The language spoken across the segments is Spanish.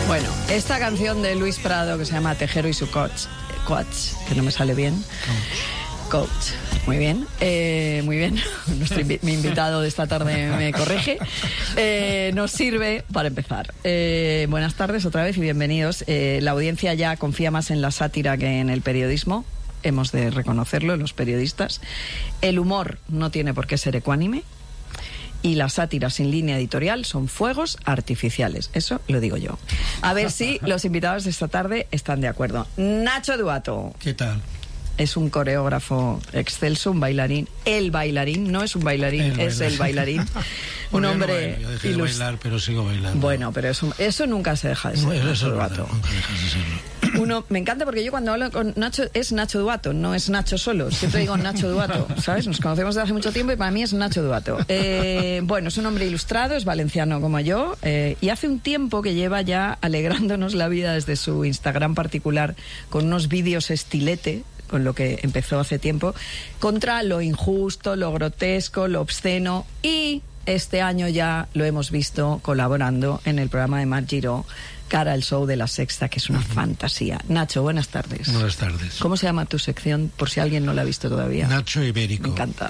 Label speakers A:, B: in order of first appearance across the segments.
A: Bueno, esta canción de Luis Prado que se llama Tejero y su coach, que no me sale bien. Coach. Muy bien, muy bien. Mi invitado de esta tarde me corrige. Nos sirve para empezar. Buenas tardes otra vez y bienvenidos. La audiencia ya confía más en la sátira que en el periodismo. Hemos de reconocerlo, los periodistas. El humor no tiene por qué ser ecuánime. Y la sátira sin línea editorial son fuegos artificiales. Eso lo digo yo. A ver si los invitados de esta tarde están de acuerdo. Nacho Duato.
B: ¿Qué tal?
A: Es un coreógrafo excelso, un bailarín. El bailarín, no es un bailarín, es el bailarín. Un hombre...
B: Yo dejé de bailar, pero sigo bailando.
A: Bueno, pero eso nunca se deja de ser.
B: Bueno,
A: Nacho
B: eso
A: Duato.
B: nunca dejas de serlo.
A: Me encanta porque yo cuando hablo con Nacho es Nacho Duato, no es Nacho solo. Siempre digo Nacho Duato, ¿sabes? Nos conocemos desde hace mucho tiempo y para mí es Nacho Duato. Bueno, es un hombre ilustrado, es valenciano como yo, y hace un tiempo que lleva ya alegrándonos la vida desde su Instagram particular con unos vídeos estilete, con lo que empezó hace tiempo, contra lo injusto, lo grotesco, lo obsceno, y este año ya lo hemos visto colaborando en el programa de Mar Giró, Cara al Show de La Sexta, que es una fantasía. Nacho, buenas tardes.
B: Buenas tardes.
A: ¿Cómo se llama tu sección, por si alguien no la ha visto todavía?
B: Nacho Ibérico.
A: Me encanta.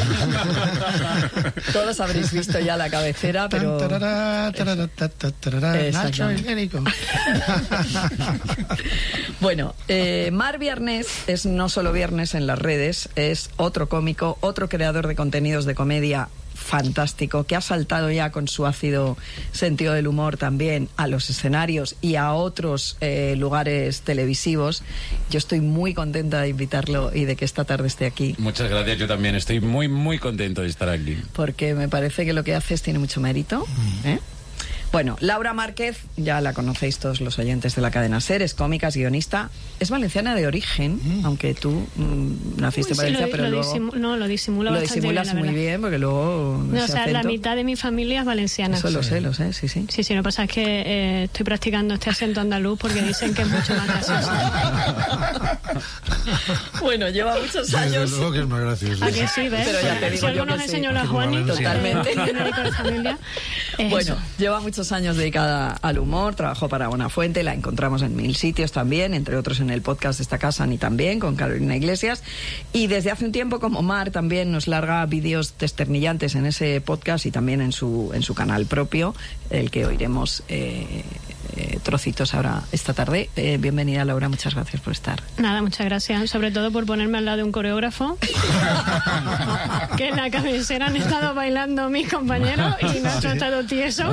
A: Todos habréis visto ya la cabecera, pero...
B: Nacho Ibérico.
A: Bueno, Mar Viernes es no solo viernes en las redes, es otro cómico, otro creador de contenidos de comedia fantástico, que ha saltado ya con su ácido sentido del humor también a los escenarios y a otros lugares televisivos. Yo estoy muy contenta de invitarlo y de que esta tarde esté aquí.
C: Muchas gracias, yo también estoy muy, muy contento de estar aquí.
A: Porque me parece que lo que haces tiene mucho mérito, ¿eh? Bueno, Laura Márquez, ya la conocéis todos los oyentes de la cadena SER, es cómica, es guionista, es valenciana de origen, aunque tú naciste en Valencia, pero luego...
D: lo disimula bastante bien,
A: disimulas muy bien, porque luego...
D: No, o sea, la mitad de mi familia es valenciana.
A: Eso lo sé, sí.
D: Sí, lo que pasa es que estoy practicando este acento andaluz porque dicen que es mucho más gracioso.
A: Bueno, lleva muchos años...
B: Desde luego que es más gracioso.
D: ¿A que sí, ves?
A: Pero ya te digo
D: si algo nos enseñó la Juani,
A: totalmente.
D: De familia,
A: bueno, lleva muchos años dedicada al humor, trabajó para Buenafuente, la encontramos en 1000 sitios también, entre otros en el podcast de esta casa, ni también, con Carolina Iglesias, y desde hace un tiempo, como Mar, también nos larga vídeos desternillantes en ese podcast y también en su canal propio, el que oiremos trocitos ahora esta tarde. Bienvenida, Laura, muchas gracias por estar.
D: Nada, muchas gracias, sobre todo por ponerme al lado de un coreógrafo que en la cabecera han estado bailando mis compañeros y Nacho ha estado tieso.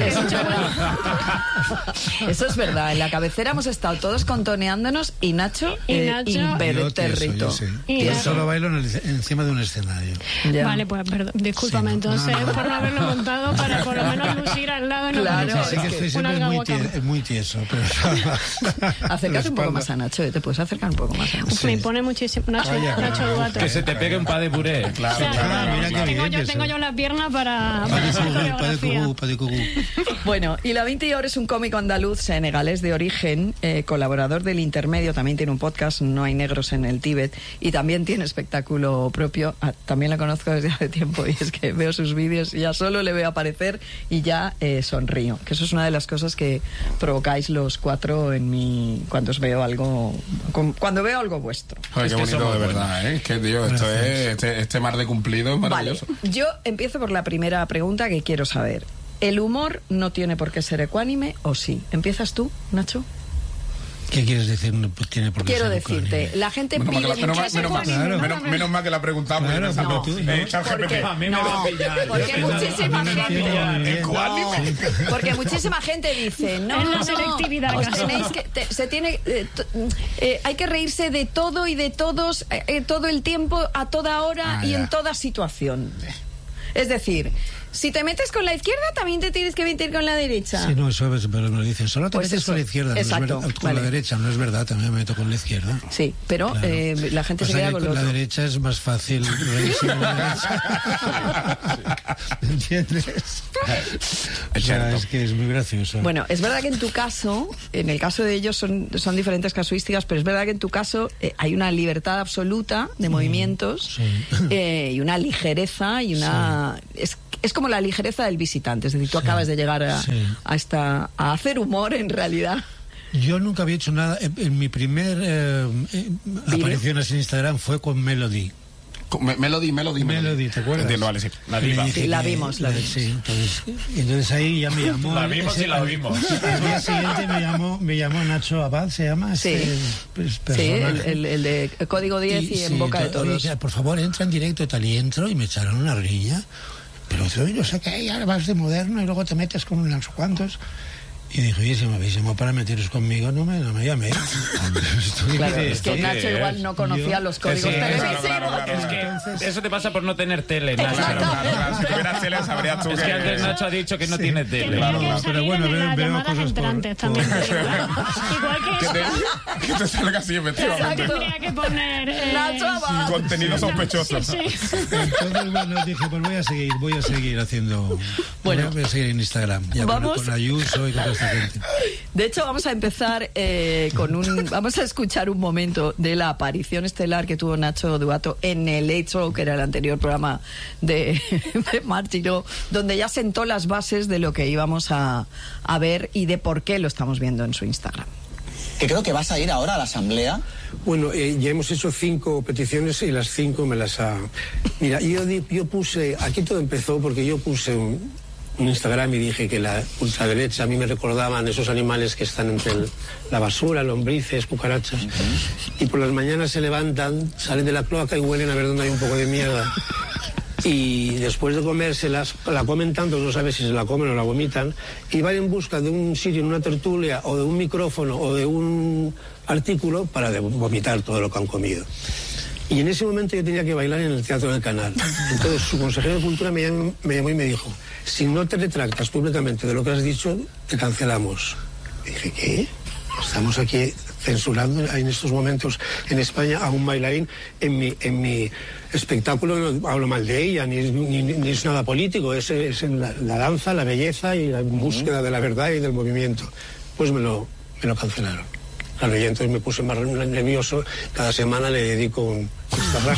A: Eso es verdad, en la cabecera hemos estado todos contoneándonos y Nacho impertérrito.
B: Yo solo bailo encima de un escenario.
A: Ya.
D: Vale, pues perdón, discúlpame, entonces por no haberlo montado, para por lo menos lucir al lado.
A: Claro,
B: sí que estoy siempre muy tieso, pero...
A: Acércate un poco más a Nacho, te puedes acercar un poco más a Nacho.
D: Me impone muchísimo. Nacho Duato.
C: Que se te pegue un pa de puré.
D: Claro,
B: mira qué bien.
D: Tengo yo la pierna para hacer coreografía.
A: Bueno, y la Vinti ahora es un cómico andaluz senegalés de origen, colaborador del Intermedio, también tiene un podcast, No hay negros en el Tíbet, y también tiene espectáculo propio. También la conozco desde hace tiempo y es que veo sus vídeos y ya solo le veo aparecer y ya sonrío, que eso es una de las cosas que provocáis los cuatro en mí cuando os veo algo, cuando veo algo vuestro.
E: Joder, qué bonito, de verdad, ¿eh? Es que, tío, esto es, este mar de cumplido es maravilloso.
A: Vale, yo empiezo por la primera pregunta que quiero saber. ¿El humor no tiene por qué ser ecuánime o sí? ¿Empiezas tú, Nacho?
B: ¿Qué quieres decir? No tiene por qué
A: Quiero
B: ser
A: decirte,
B: ecuánime.
A: la gente pide...
E: Menos mal que la preguntamos.
A: Claro,
E: no,
A: porque muchísima gente dice, no,
D: selectividad,
A: os tenéis que... hay que reírse de todo y de todos, todo el tiempo, a toda hora y en toda situación. Es decir... Si te metes con la izquierda, también te tienes que meter con la derecha.
B: Sí, no, eso es, pero me lo dicen. Solo te metes con la izquierda,
A: exacto,
B: no es verdad, con la derecha, no es verdad, también me meto con la izquierda.
A: Sí, pero claro. La gente se queda con
B: la derecha es más fácil reírse con la derecha. ¿Me entiendes? O sea, es que es muy gracioso.
A: Bueno, es verdad que en tu caso, en el caso de ellos son diferentes casuísticas, pero es verdad que en tu caso hay una libertad absoluta de movimientos y una ligereza y una... es como la ligereza del visitante, es decir, tú acabas de llegar a hacer humor en realidad.
B: Yo nunca había hecho nada. En mi primer aparición en Instagram fue con Melody.
E: Melody,
B: ¿te acuerdas?
E: Entiendo, vale, sí.
A: La vimos. Sí,
B: entonces ahí ya me llamó.
C: La vimos y la vimos.
B: Al día siguiente me llamó Nacho Abad, se llama.
A: Sí, el de Código 10 y En Boca de Todos.
B: Oye, por favor, entra en directo y tal. Y entro y me echaron una riña. Pero soy, no sé qué, ahora vas de moderno y luego te metes con unos cuantos. Y dijo, oye, si me habéis llamado para meteros conmigo, no me llaméis.
A: Claro, es que Nacho igual no conocía los códigos televisivos.
C: Claro. Es que eso te pasa por no tener tele, Nacho.
E: Claro. Si tuvieras tele sabrías tú
C: es que antes Nacho ha dicho que no tiene tele.
D: Claro,
B: pero bueno, veo
D: cosas entrantes también. Igual
E: que te salga así, efectivamente.
D: Tendría que poner
E: contenidos sospechosos.
D: Sí.
B: Entonces, bueno, dije, pues voy a seguir haciendo... Voy a seguir en Instagram. Ya con Ayuso y con toda esta gente.
A: De hecho, vamos a empezar vamos a escuchar un momento de la aparición estelar que tuvo Nacho Duato en el Late Show, que era el anterior programa de Mar Giró, donde ya sentó las bases de lo que íbamos a ver y de por qué lo estamos viendo en su Instagram.
F: Que creo que vas a ir ahora a la asamblea.
G: Bueno, ya hemos hecho 5 peticiones y las 5 me las ha... Mira, yo puse... Aquí todo empezó porque yo puse un Instagram y dije que la ultraderecha a mí me recordaban esos animales que están entre la basura, lombrices, cucarachas. Y por las mañanas se levantan, salen de la cloaca y huelen a ver dónde hay un poco de mierda. Y después de comérselas, la comen tanto, no sabes si se la comen o la vomitan, y van en busca de un sitio, en una tertulia, o de un micrófono, o de un artículo para vomitar todo lo que han comido. Y en ese momento yo tenía que bailar en el Teatro del Canal. Entonces su consejero de Cultura me llamó y me dijo, si no te retractas públicamente de lo que has dicho, te cancelamos. Y dije, ¿qué? Estamos aquí censurando en estos momentos en España a un bailarín. En mi espectáculo no hablo mal de ella, ni es nada político, es en la danza, la belleza y la búsqueda de la verdad y del movimiento. Pues me lo cancelaron. Claro, y entonces me puse más nervioso. Cada semana le dedico un Instagram.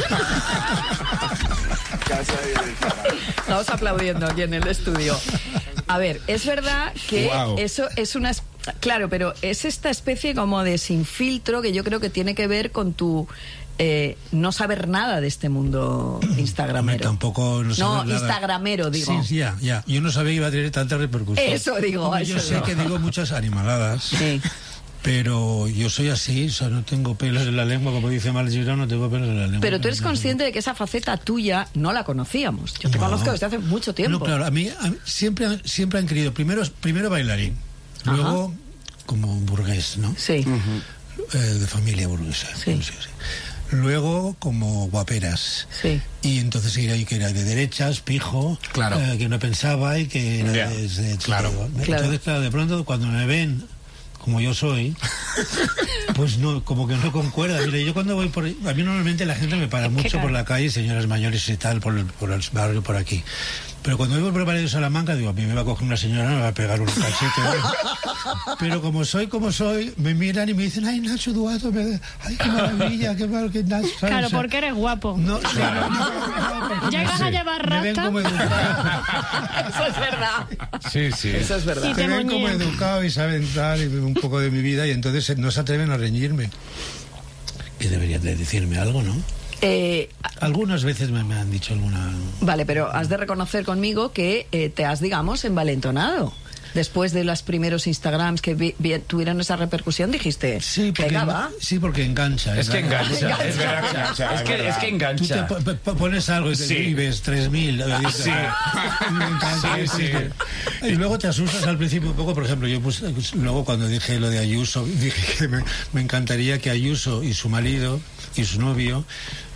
A: Estamos aplaudiendo aquí en el estudio. A ver, es verdad que eso es una... Claro, pero es esta especie como de sin filtro que yo creo que tiene que ver con tu... no saber nada de este mundo instagramero.
B: Tampoco no saber nada.
A: Instagramero, digo.
B: Sí, ya. Yo no sabía que iba a tener tanta repercusión.
A: Eso digo.
B: Yo sé que digo muchas animaladas.
A: Sí.
B: Pero yo soy así, o sea, no tengo pelos en la lengua, como dice Mar Giró, no tengo pelos en la lengua.
A: Pero tú eres consciente de que esa faceta tuya no la conocíamos. Yo te conozco desde hace mucho tiempo.
B: No, claro, a mí siempre han querido, primero bailarín, luego como burgués, ¿no?
A: Sí.
B: De familia burguesa.
A: Sí.
B: Luego como guaperas.
A: Sí.
B: Y entonces que era de derechas, pijo,
E: claro.
B: Que no pensaba y que era
E: claro.
B: Entonces, claro, de pronto cuando me ven como yo soy, pues no, como que no concuerda. Mira, yo cuando voy por... A mí normalmente la gente me para mucho por la calle, señoras mayores y tal, por el barrio, por aquí. Pero cuando voy por el barrio de Salamanca, digo, a mí me va a coger una señora, me va a pegar un cachete. Pero como soy, me miran y me dicen, ay, Nacho Duato, ay, qué maravilla, qué mal que Nacho. ¿sabes?
D: Claro, porque eres guapo.
B: No,
D: Llegas a llevar rasta.
B: Me ven como educado.
A: Eso es verdad.
C: Sí.
A: Eso es verdad.
B: Me ven como educado y saben tal, y un poco de mi vida, y entonces no se atreven a reñirme. Que deberían de decirme algo, ¿no? Algunas veces me han dicho alguna...
A: Vale, pero has de reconocer conmigo que te has, digamos, envalentonado. Después de los primeros Instagrams que tuvieron esa repercusión, dijiste,
B: porque engancha.
C: Es que engancha. Es verdad que engancha. Es que engancha.
B: Tú te pones algo y ves 3.000. Sí. Y luego te asustas al principio un poco. Por ejemplo, yo luego cuando dije lo de Ayuso, dije que me encantaría que Ayuso y su marido y su novio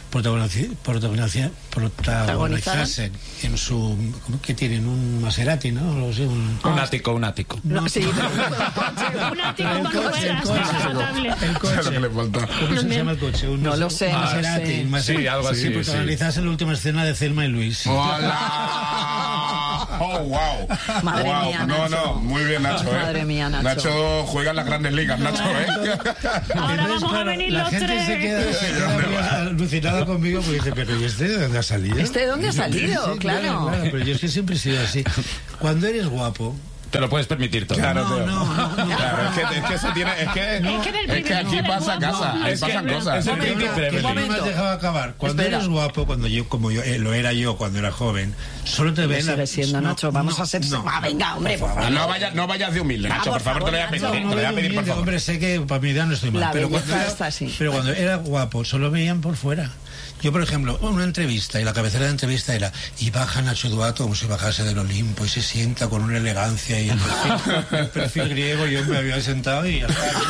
B: protagonizasen en su... ¿Qué tienen? Un Maserati, ¿no? No sé, un
C: ático.
A: No, sí.
D: Un ático con ruedas.
B: El coche. ¿Cómo se llama el coche?
A: No lo sé.
B: Maserati.
C: Sí, algo así.
B: Protagonizasen la última escena de Thelma y Luis.
E: ¡Hola! Oh, wow.
A: Madre mía, Nacho.
E: No, muy bien, Nacho.
A: Madre mía, Nacho.
E: Nacho juega en las grandes ligas, Nacho,
D: Ahora vamos a venir
B: la
D: los
B: gente
D: tres.
B: se queda muy alucinada conmigo porque dice, pero ¿y este de dónde ha salido?
A: ¿Este de dónde ha salido?
B: Sí,
A: Claro.
B: Pero yo es que siempre he sido así. Cuando eres guapo...
C: Te lo puedes permitir todo.
E: Claro,
B: No.
E: Claro, es que eso tiene. Es que aquí pasa casa, ahí pasan cosas.
C: Es el Pretty
B: Que
C: Privilege.
B: no me has dejado acabar. Cuando
A: Espera.
B: eres guapo, como yo lo era yo cuando era joven, solo te ven...
A: Sigue siendo, Nacho. Vamos a ser... venga, hombre, por favor.
E: No vayas de humilde, Nacho, por favor, te lo voy a pedir.
A: Nacho.
E: Te lo voy a pedir, por favor.
B: Hombre, sé que para mi edad no estoy mal.
A: La
B: Pero
A: belleza
B: cuando,
A: está así.
B: pero cuando era guapo, solo veían por fuera. Yo, por ejemplo, una entrevista, y la cabecera de la entrevista era, y baja Nacho Duato como si bajase del Olimpo, y se sienta con una elegancia, y el perfil griego, yo me había sentado y...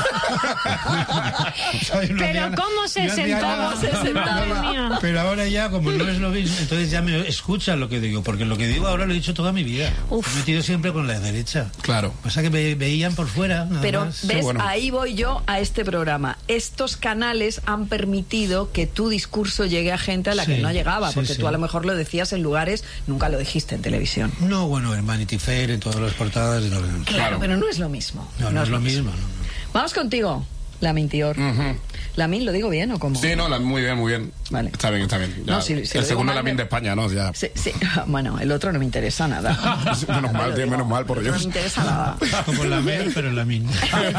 D: Pero ¿cómo se sentaba? Madre mía.
B: Pero ahora ya, como no es lo mismo, entonces ya me escuchan lo que digo, porque lo que digo ahora lo he dicho toda mi vida.
D: Uf.
B: Me he metido siempre con la derecha.
E: Claro.
B: Pasa que me veían por fuera, nada
A: Pero,
B: más.
A: ¿ves?
E: bueno.
A: Ahí voy yo a este programa. Estos canales han permitido que tu discurso llegue a gente a la que
B: Sí,
A: no llegaba,
B: sí,
A: porque
B: sí.
A: tú a lo mejor lo decías en lugares, nunca lo dijiste en televisión.
B: No, bueno, en Vanity Fair, en todas las portadas... y todo.
A: Claro, pero no es lo mismo.
B: No es lo mismo. No.
A: Vamos contigo, Lamin Tior. ¿Lamin lo digo bien o cómo?
E: Sí, no, muy bien.
A: Vale.
E: Está bien. Ya,
A: No, si lo
E: el
A: digo
E: segundo
A: mal,
E: Lamin de España, ¿no? Ya.
A: Sí. Bueno, el otro no me interesa nada.
E: Menos mal, tío, menos mal, por
A: No
E: Dios.
A: me interesa nada.
B: Como la Mer, pero la Min.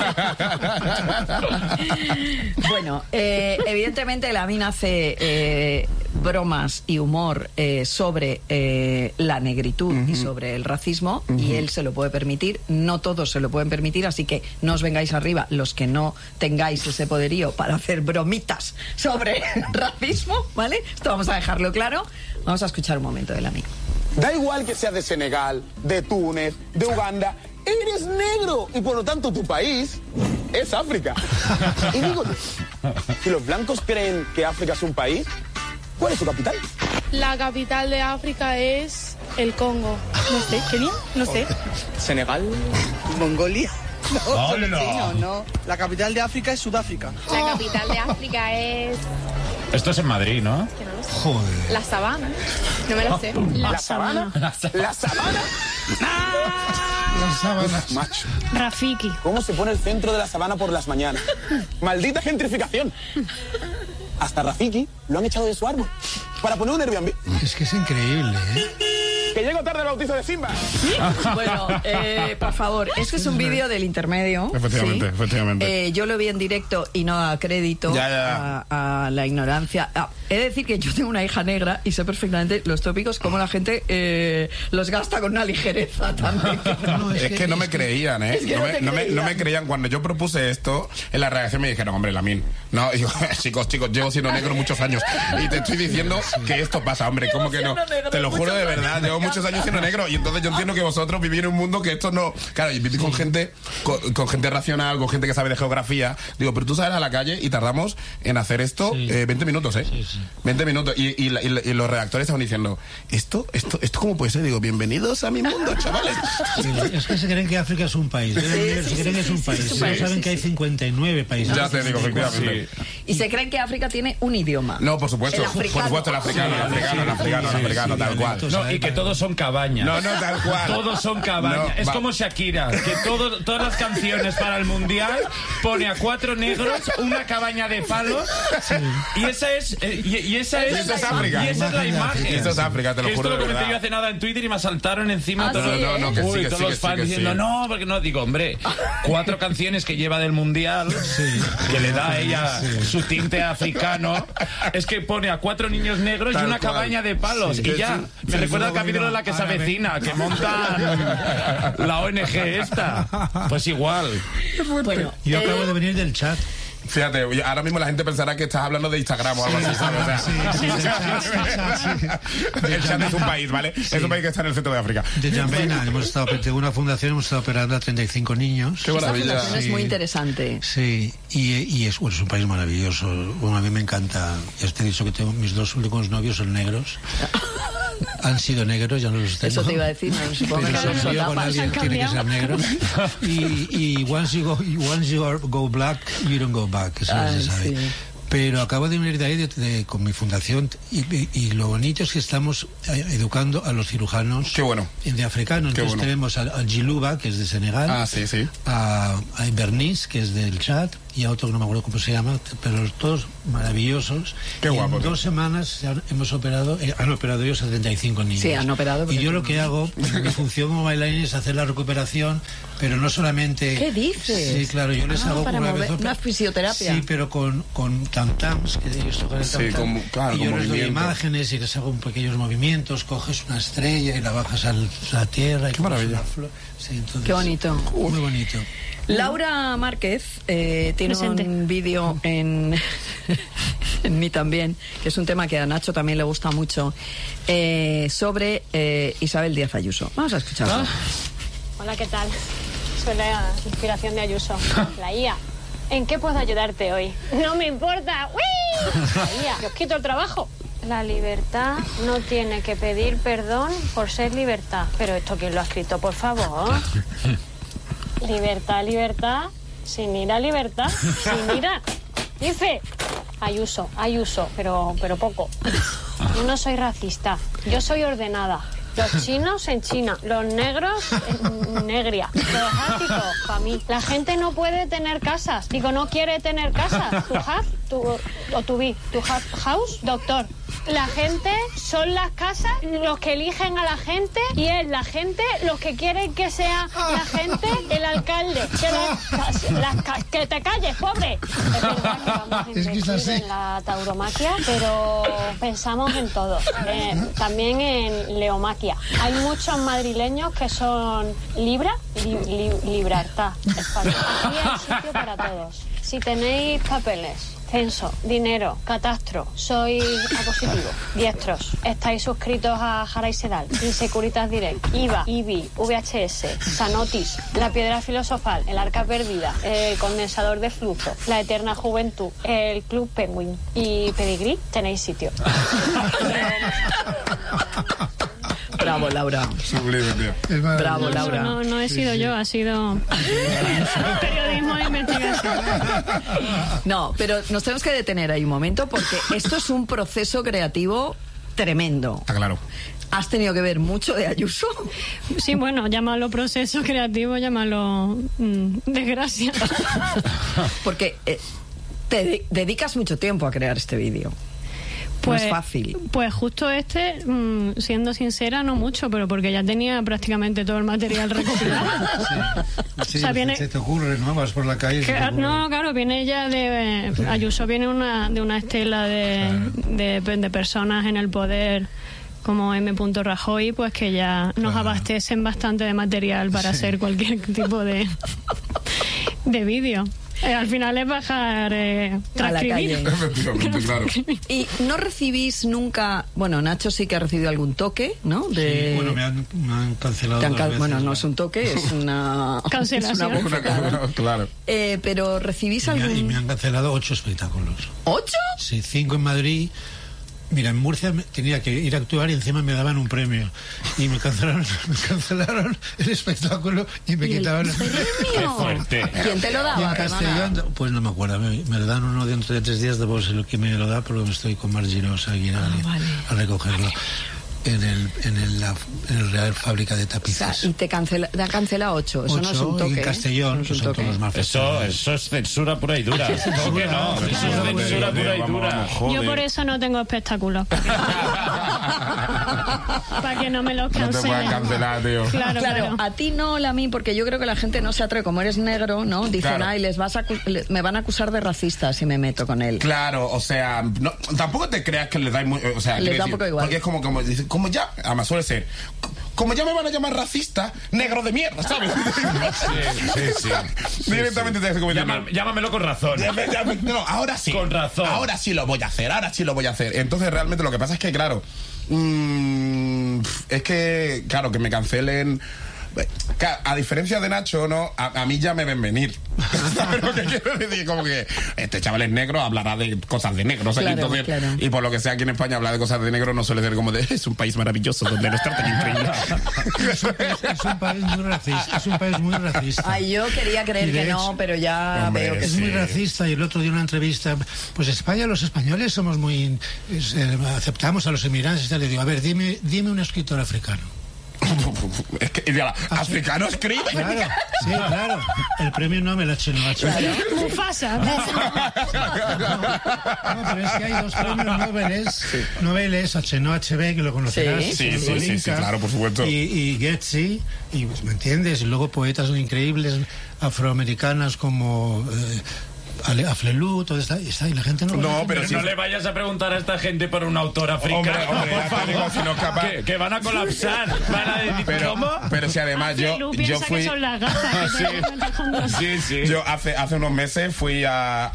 A: Bueno, evidentemente Lamin hace bromas y humor sobre la negritud y sobre el racismo, y él se lo puede permitir. No todos se lo pueden permitir, así que no os vengáis arriba los que no tengáis ese poderío para hacer bromitas sobre racismo, ¿vale? Esto vamos a dejarlo claro. Vamos a escuchar un momento de Lamin.
F: Da igual que seas de Senegal, de Túnez, de Uganda, eres negro y por lo tanto tu país es África. Y digo yo, si los blancos creen que África es un país, ¿cuál es su capital?
H: La capital de África es el Congo. No sé, Kenia, no sé.
F: Senegal.
I: Mongolia.
C: ¡Oh, no!
I: No. La capital de África es Sudáfrica.
H: La capital de África es...
C: Esto es en Madrid, ¿no?
H: que no lo sé.
B: Joder.
H: La Sabana. No me lo sé.
F: ¿La sabana? ¿La sabana?
B: Las sábanas.
F: Macho,
D: Rafiki.
F: ¿cómo se pone el centro de la sabana por las mañanas? ¡Maldita gentrificación! Hasta Rafiki lo han echado de su árbol para poner un Airbnb.
B: Es que es increíble, ¿eh?
F: Que llego tarde al bautizo de Simba.
A: Bueno, por favor, este es un vídeo del intermedio.
E: Efectivamente,
A: ¿sí?
E: efectivamente.
A: Yo lo vi en directo y no da crédito
E: Ya.
A: A la ignorancia. He de decir que yo tengo una hija negra y sé perfectamente los tópicos, cómo la gente los gasta con una ligereza también.
B: No,
E: Es que no me creían, ¿eh?
A: Es que
E: No me creían. Cuando yo propuse esto, en la redacción me dijeron, hombre, Lamin. No, y yo, chicos, llevo siendo negro muchos años. Y te estoy diciendo que esto pasa, hombre. ¿Cómo que no? Te lo juro de verdad. Llevo muchos años siendo negro. Y entonces yo entiendo que vosotros vivís en un mundo que esto no... Claro, y vivís con gente racional, con gente que sabe de geografía. Digo, pero tú sales a la calle y tardamos en hacer esto 20 minutos, ¿eh?
B: Sí.
E: 20 minutos. Y los redactores estaban diciendo, ¿esto cómo puede ser? Digo, bienvenidos a mi mundo, chavales.
B: Sí, es que se creen que África es un país. Se creen que es un país.
A: sí,
B: No
A: sí,
B: saben
A: sí,
B: que hay 59 países.
E: Ya te digo, efectivamente.
A: Y se creen que África tiene un idioma.
E: No, por supuesto.
A: El africano.
E: Por supuesto, el africano, tal cual.
C: No, y que todos son cabañas.
E: No, tal cual.
C: Todos son cabañas.
E: No,
C: es
E: va.
C: como Shakira, que todas las canciones para el mundial pone a 4 negros, una cabaña de palos, y esa es
E: África.
C: Y esa es la imagen.
E: Eso es África, te lo
C: Que
E: juro
C: esto
E: de
C: lo comenté
E: verdad.
C: yo hace nada en Twitter y me saltaron encima todos,
A: ¿sí?
E: No, que sí,
C: Uy,
E: que
C: todos
E: sí,
C: los
E: que sí,
C: fans
E: que
C: diciendo,
E: sí.
C: no, porque no, digo, hombre, 4 canciones que lleva del mundial, que le da a ella su tinte africano, es que pone a 4 niños negros
E: Tal
C: y una
E: cual.
C: cabaña de palos,
E: Sí,
C: y ya.
E: sí.
C: Me recuerda al capítulo de La que se avecina, que montan la ONG esta. Pues igual.
A: Bueno,
B: Yo acabo de venir del chat.
E: Fíjate, ahora mismo la gente pensará que estás hablando de Instagram o algo así, ¿sabes? O sea, el chat es un país, ¿vale? Es un país que está en el centro de África.
B: De Jambena, tengo una fundación, hemos estado operando a 35 niños.
E: Qué
A: esta
E: maravilla.
A: fundación es muy interesante.
B: Sí, y es un país maravilloso. Bueno, a mí me encanta. Ya te he dicho que tengo mis 2 últimos novios son negros. Han sido negros, ya no los tengo.
A: Eso te iba a decir, no, supongo que
B: Pero
A: son
B: si me lío con
A: solapas.
B: alguien tiene que ser negro. Y once you go black, you don't go back. Eso
A: Ah,
B: se sabe.
A: sí.
B: Pero acabo de venir de ahí con mi fundación y lo bonito es que estamos educando a los cirujanos de africanos. Entonces tenemos a Giluba, que es de Senegal, a Bernice, que es del Chad, y a otro que no me acuerdo cómo se llama, pero todos maravillosos.
E: Qué guapo.
B: En 2 semanas han operado ellos a 35 niños.
A: Sí, han operado.
B: Y yo lo que hago, mi función como bailarín es hacer la recuperación, pero no solamente...
A: ¿Qué dices?
B: Sí, claro, yo les hago
A: una fisioterapia.
B: Sí, pero con tam-tams, que ellos tocan el tam-tam.
E: Claro,
B: y yo les doy imágenes y les hago pequeños movimientos, coges una estrella y la bajas a la tierra.
E: Qué maravilla.
B: Sí, entonces,
A: qué bonito.
B: Muy bonito.
A: Laura Márquez tiene un vídeo en mí también, que es un tema que a Nacho también le gusta mucho, sobre Isabel Díaz Ayuso. Vamos a escucharlo.
D: Hola, ¿qué tal? Soy la inspiración de Ayuso, la IA. ¿En qué puedo ayudarte hoy? No me importa. ¡Uy! La IA, que os quito el trabajo. La libertad no tiene que pedir perdón por ser libertad. Pero esto, ¿quién lo ha escrito, por favor? Libertad, libertad, sin ir a libertad, sin ir a... Dice Ayuso, pero poco. Yo no soy racista, yo soy ordenada. Los chinos en China, los negros en negria, los asiáticos para mí. La gente no puede tener casas, digo, no quiere tener casas. Tu have house, doctor. La gente son las casas los que eligen a la gente y es la gente los que quieren que sea la gente el alcalde. Que te calles, pobre. Es verdad que vamos a invertir en la tauromaquia, pero pensamos en todos. También en leomaquia. Hay muchos madrileños que son libertad. Aquí hay sitio para todos. Si tenéis papeles, censo, dinero, catastro, sois A positivo, diestros, estáis suscritos a Jara y Sedal, Insecuritas Direct, IVA, IBI, VHS, Sanotis, La Piedra Filosofal, El Arca Perdida, el Condensador de Flujo, La Eterna Juventud, el Club Penguin y Pedigrí, tenéis sitio.
A: Bravo, Laura.
E: Sublime, tío.
A: Bravo, Laura.
D: No he sido yo, ha sido periodismo de investigación.
A: No, pero nos tenemos que detener ahí un momento porque esto es un proceso creativo tremendo.
E: Está claro.
A: ¿Has tenido que ver mucho de Ayuso?
D: Sí, bueno, llámalo proceso creativo, llámalo desgracia.
A: Porque te dedicas mucho tiempo a crear este vídeo. Pues, no es fácil.
D: Pues justo siendo sincera, no mucho, pero porque ya tenía prácticamente todo el material recopilado.
B: Sí,
D: o sea, viene,
B: se te ocurre, ¿no? Vas por la calle.
D: No, claro, viene ya de... Ayuso viene de una estela de personas en el poder como M. Rajoy, pues que ya nos abastecen bastante de material para hacer cualquier tipo de vídeo. Al final es bajar, transcribir.
E: Efectivamente, claro.
A: ¿Y no recibís nunca... Bueno, Nacho sí que ha recibido algún toque, ¿no?
B: Sí, bueno, me han cancelado dos veces.
A: Bueno, no es un toque, es una...
D: cancelación.
A: Es una bofetada.
E: Claro.
A: Pero recibís algún...
B: Y me han cancelado 8 espectáculos.
A: ¿8?
B: Sí, 5 en Madrid. Mira, en Murcia tenía que ir a actuar y encima me daban un premio. Y me cancelaron el espectáculo y me quitaban el premio.
C: ¡Qué fuerte!
A: ¿Quién te lo daba?
B: Y en Castellón, pues no me acuerdo. Me lo dan uno dentro de 3 días, debo ser el que me lo da, porque estoy con Margirosa aquí a recogerlo. En el Real Fábrica de Tapices.
A: O sea, y te ha cancelado 8. Eso no es un toque.
B: Y en Castellón, que son todos más
C: eso es censura pura y dura. ¿Cómo que no? Eso es censura pura y dura.
D: Yo por eso no tengo espectáculos. Para que no me los cancelen.
E: No te puedan cancelar, tío.
A: Claro, a ti no, a mí, porque yo creo que la gente no se atreve. Como eres negro, ¿no? Dicen,
E: claro.
A: Ay, me van a acusar de racista si me meto con él.
E: Claro, o sea, no, tampoco te creas que les da muy... O sea,
A: les da un poco igual.
E: Porque es como ya, además suele ser, como ya me van a llamar racista, negro de mierda, ¿sabes? Sí. Directamente te hace como
C: llámamelo con razón.
E: No, ahora sí.
C: Con razón.
E: Ahora sí lo voy a hacer. Entonces realmente lo que pasa es que, claro, es que, claro, que me cancelen A diferencia de Nacho, ¿no? A mí ya me ven venir. ¿Sabes lo que quiero decir? Como que este chaval es negro, hablará de cosas de negros.
A: Claro,
E: entonces,
A: claro.
E: Y por lo que sea, aquí en España hablar de cosas de negro no suele ser como de es un país maravilloso donde nos tratan increíble.
B: Es un país muy racista. Es un país muy racista.
A: Ay, yo quería creer que no, pero ya
E: hombre,
A: veo que
B: Es
A: sí.
B: muy racista, y el otro día en una entrevista, pues España, los españoles somos muy... aceptamos a los inmigrantes y tal. Le digo, a ver, dime un escritor africano.
E: Es que, ¿africano escribe?
B: Claro, sí, claro. El premio Nobel a Chenova Achebe.
D: Mufasa.
B: No, pero es que hay 2 premios Nobeles a Chenova Achebe, que lo conocerás.
E: Sí, claro, por supuesto.
B: Y Getty, y pues, ¿me entiendes? Y luego poetas increíbles afroamericanas como... Aflelu, todo está, y la gente no...
E: No, pero
C: no le vayas a preguntar a esta gente por un autor africano,
E: Hombre,
C: por favor,
E: digo, si no es capaz.
C: que van a colapsar, van a decir, ¿cómo?
E: Pero si además yo fui...
D: Que son las gafas, que te ponen de fondo.
C: Sí.
E: Yo hace unos meses fui al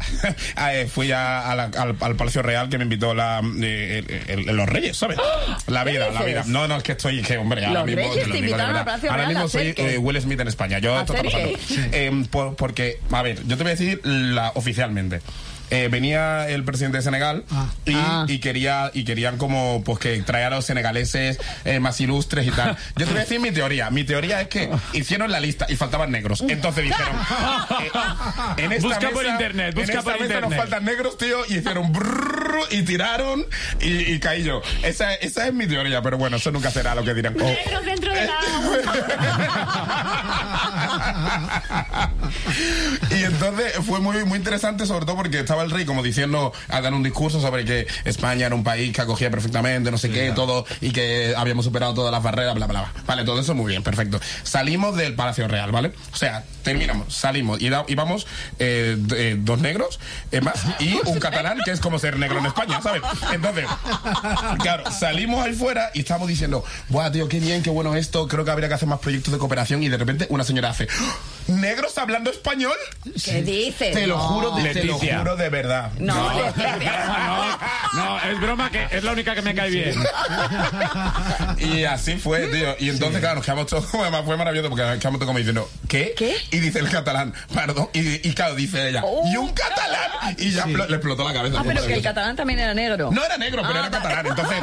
E: Palacio Real, que me invitó los Reyes, ¿sabes? La vida. No, es que estoy... hombre, ahora
A: Los
E: mismo...
A: Reyes te invitaron al Palacio Real.
E: Ahora mismo soy Will Smith en España. Yo esto está pasando. Porque, a ver, yo te voy a decir oficialmente. Venía el presidente de Senegal y querían como pues que traer a los senegaleses más ilustres y tal. Yo te voy a decir mi teoría. Mi teoría es que hicieron la lista y faltaban negros. Entonces dijeron en esta
C: busca
E: mesa,
C: por internet, busca
E: en esta
C: por
E: mesa
C: internet.
E: nos faltan negros, tío, y hicieron brrr, y tiraron y caí yo. Esa es mi teoría, pero bueno, eso nunca será lo que dirán.
D: Negros dentro de la
E: Y entonces fue muy, muy interesante, sobre todo porque estaba el rey como diciendo, a dar un discurso sobre que España era un país que acogía perfectamente, no sé qué, todo, y que habíamos superado todas las barreras, bla, bla, bla. Vale, todo eso muy bien, perfecto. Salimos del Palacio Real, ¿vale? O sea, salimos y vamos 2 negros más y un catalán, que es como ser negro en España, ¿sabes? Entonces, claro, salimos ahí fuera y estamos diciendo, buah, tío, qué bien, qué bueno esto, creo que habría que hacer más proyectos de cooperación, y de repente una señora hace, ¿negros hablando español?
A: ¿Qué dices?
E: Te lo juro, te lo
C: Leticia.
E: juro de verdad.
A: No, Leticia.
C: No, es broma, que es la única que me cae bien.
E: Y así fue, tío. Y entonces, claro, nos quedamos todos, además fue maravilloso porque nos quedamos todos como diciendo, ¿qué? Y dice el catalán, perdón, y claro, dice ella, ¿y un catalán? Y ya le explotó la cabeza.
A: Pero que el catalán también era negro.
E: No era negro, pero era catalán. Entonces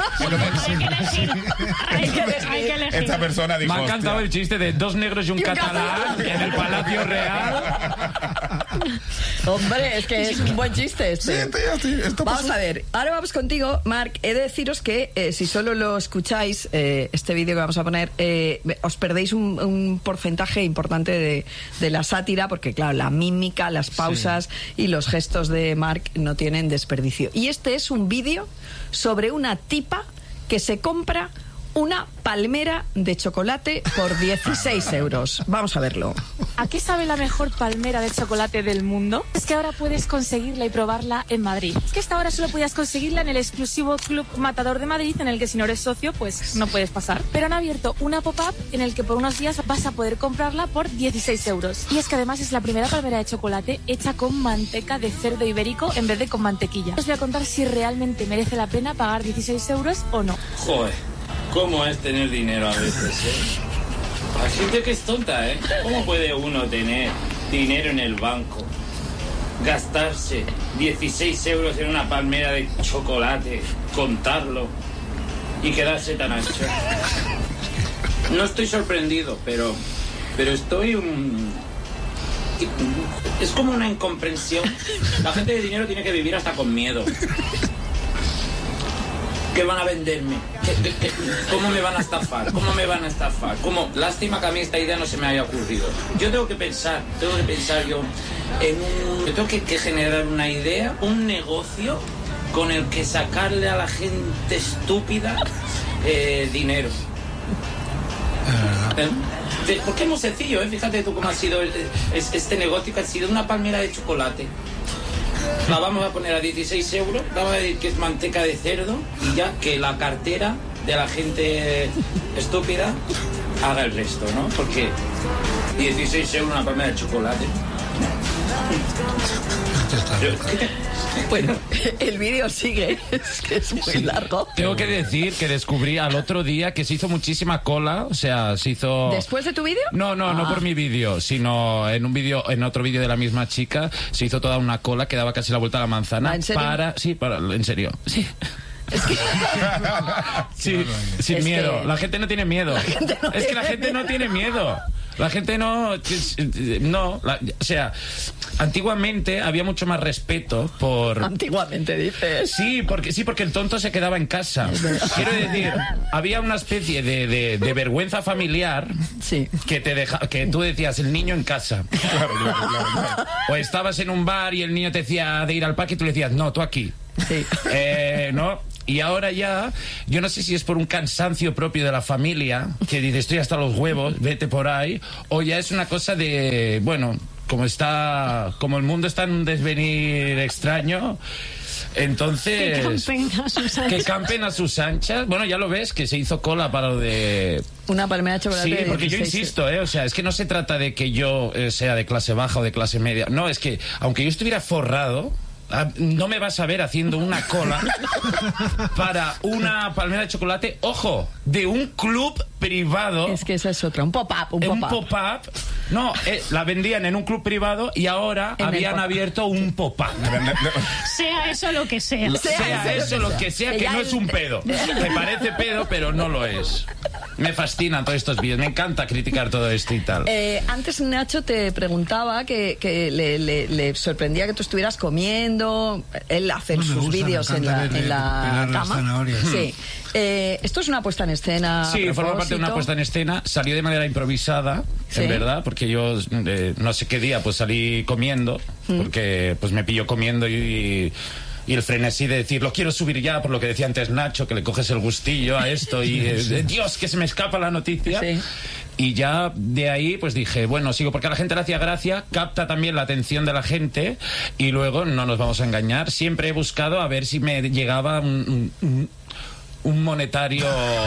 D: Hay que elegir.
E: esta persona dijo,
C: Me ha encantado
E: hostia.
C: el chiste de 2 negros y un catalán en el Palacio Real.
A: Hombre, es que es un buen chiste este.
E: Sí, tío, sí, esto
A: Vamos
E: pasó.
A: a ver, ahora vamos contigo, Marc. He de deciros que si solo lo escucháis, este vídeo que vamos a poner, os perdéis un porcentaje importante de la sátira, porque claro, la mímica, las pausas y los gestos de Marc no tienen desperdicio. Y este es un vídeo sobre una tipa que se compra una palmera de chocolate por 16 euros. Vamos a verlo.
J: ¿A qué sabe la mejor palmera de chocolate del mundo? Es que ahora puedes conseguirla y probarla en Madrid. Es que hasta ahora solo podías conseguirla en el exclusivo Club Matador de Madrid, en el que si no eres socio, pues no puedes pasar. Pero han abierto una pop-up en el que por unos días vas a poder comprarla por 16 euros. Y es que además es la primera palmera de chocolate hecha con manteca de cerdo ibérico en vez de con mantequilla. Os voy a contar si realmente merece la pena pagar 16 euros o no.
K: Joder, ¿cómo es tener dinero a veces, Hay gente que es tonta, ¿Cómo puede uno tener dinero en el banco, gastarse 16 euros en una palmera de chocolate, contarlo y quedarse tan ancho? No estoy sorprendido, pero estoy... Es como una incomprensión. La gente de dinero tiene que vivir hasta con miedo. ¿Qué van a venderme? ¿Cómo me van a estafar? ¿Cómo me van a estafar? Lástima que a mí esta idea no se me haya ocurrido. Yo tengo que pensar yo tengo que generar una idea, un negocio con el que sacarle a la gente estúpida dinero. Porque es muy sencillo, Fíjate tú cómo ha sido este negocio, que ha sido una palmera de chocolate. La vamos a poner a 16 euros, vamos a decir que es manteca de cerdo, y ya que la cartera de la gente estúpida haga el resto, ¿no? Porque 16 euros una palmera de chocolate.
A: Bueno, el vídeo sigue, es que es muy largo.
C: Tengo que decir que descubrí al otro día que se hizo muchísima cola, o sea, se hizo...
A: ¿Después de tu vídeo?
C: No por mi vídeo, sino en otro vídeo de la misma chica, se hizo toda una cola que daba casi la vuelta a la manzana.
A: ¿En serio?
C: En serio, sí.
A: Es que...
C: Sí, sin
A: es
C: miedo.
A: que...
C: La gente no tiene miedo. Es que la gente no tiene miedo. La gente no... o sea, antiguamente había mucho más respeto por...
A: Antiguamente, dices.
C: Sí, porque el tonto se quedaba en casa. Quiero decir, había una especie de vergüenza familiar que tú decías, el niño en casa. Claro. O estabas en un bar y el niño te decía de ir al parque y tú le decías, no, tú aquí.
A: Sí.
C: ¿No? Y ahora ya, yo no sé si es por un cansancio propio de la familia, que dice, estoy hasta los huevos, vete por ahí, o ya es una cosa de, bueno, como el mundo está en un desvenir extraño, entonces... Que campen a sus anchas. Bueno, ya lo ves, que se hizo cola para lo de...
A: Una palmera de chocolate.
C: Sí, porque yo insisto, o sea, es que no se trata de que yo sea de clase baja o de clase media. No, es que, aunque yo estuviera forrado... no me vas a ver haciendo una cola para una palmera de chocolate, ojo, de un club privado.
A: Es que esa es otra, un pop-up.
C: Un pop-up. No, la vendían en un club privado y ahora habían abierto un pop-up.
L: Sea eso lo que sea.
C: Sea eso lo que sea, que no es un pedo. Me parece pedo, pero no lo es. Me fascinan todos estos vídeos, me encanta criticar todo esto y tal.
A: Antes Nacho te preguntaba que le sorprendía que tú estuvieras comiendo. Él hace sus vídeos en la cama. Sí. Esto es una puesta en escena.
C: Sí, forma parte de una puesta en escena. Salió de manera improvisada, en verdad, porque yo no sé qué día pues salí comiendo, porque pues me pilló comiendo y el frenesí de decir, lo quiero subir ya, por lo que decía antes Nacho, que le coges el gustillo a esto y Dios, que se me escapa la noticia. Sí. Y ya de ahí pues dije, bueno, sigo, porque a la gente le hacía gracia, capta también la atención de la gente y luego, no nos vamos a engañar, siempre he buscado a ver si me llegaba un monetario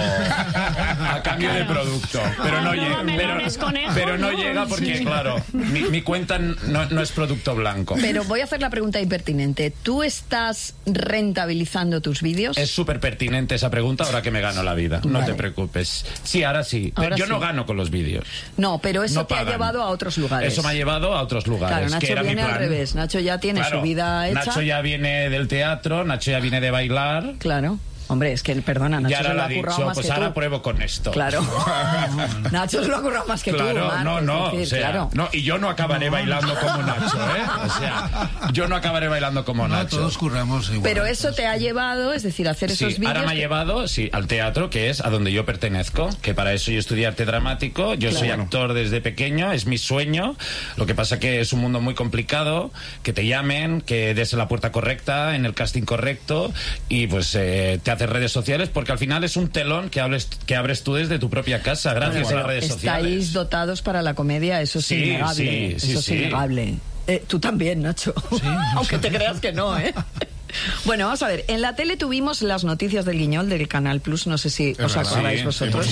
C: a cambio de producto, pero no llega, pero no llega porque claro, mi cuenta no es producto blanco.
A: Pero voy a hacer la pregunta impertinente. ¿Tú estás rentabilizando tus vídeos?
C: Es súper pertinente esa pregunta ahora que me gano la vida. No te preocupes. Sí, ahora sí. Ahora yo no gano con los vídeos.
A: No, pero eso te ha llevado a otros lugares.
C: Eso me ha llevado a otros lugares.
A: Claro, Nacho
C: que era
A: viene
C: mi plan.
A: al revés. Nacho ya tiene su vida hecha.
C: Nacho ya viene del teatro, Nacho ya viene de bailar.
A: Claro. Hombre, es que, perdona, Nacho se lo ha currado más que tú.
C: Pues ahora pruebo con esto.
A: Claro. Nacho se lo ha currado más que tú, Marc,
C: o sea, claro. No, y yo no acabaré bailando como Nacho, ¿eh? O sea, yo no acabaré bailando como Nacho.
B: Todos curramos igual.
A: Pero eso te ha llevado, es decir, hacer esos vídeos...
C: ahora me ha llevado, al teatro, que es a donde yo pertenezco, que para eso yo estudié arte dramático, yo soy actor desde pequeño, es mi sueño, lo que pasa que es un mundo muy complicado, que te llamen, que des la puerta correcta, en el casting correcto, y pues te haces redes sociales, porque al final es un telón que abres tú desde tu propia casa, gracias a las redes sociales.
A: Estáis dotados para la comedia, eso es innegable. Eso es innegable. Tú también, Nacho. Sí, aunque te creas que no, ¿eh? Bueno, vamos a ver. En la tele tuvimos las noticias del Guiñol del Canal Plus. No sé si os acordáis vosotros.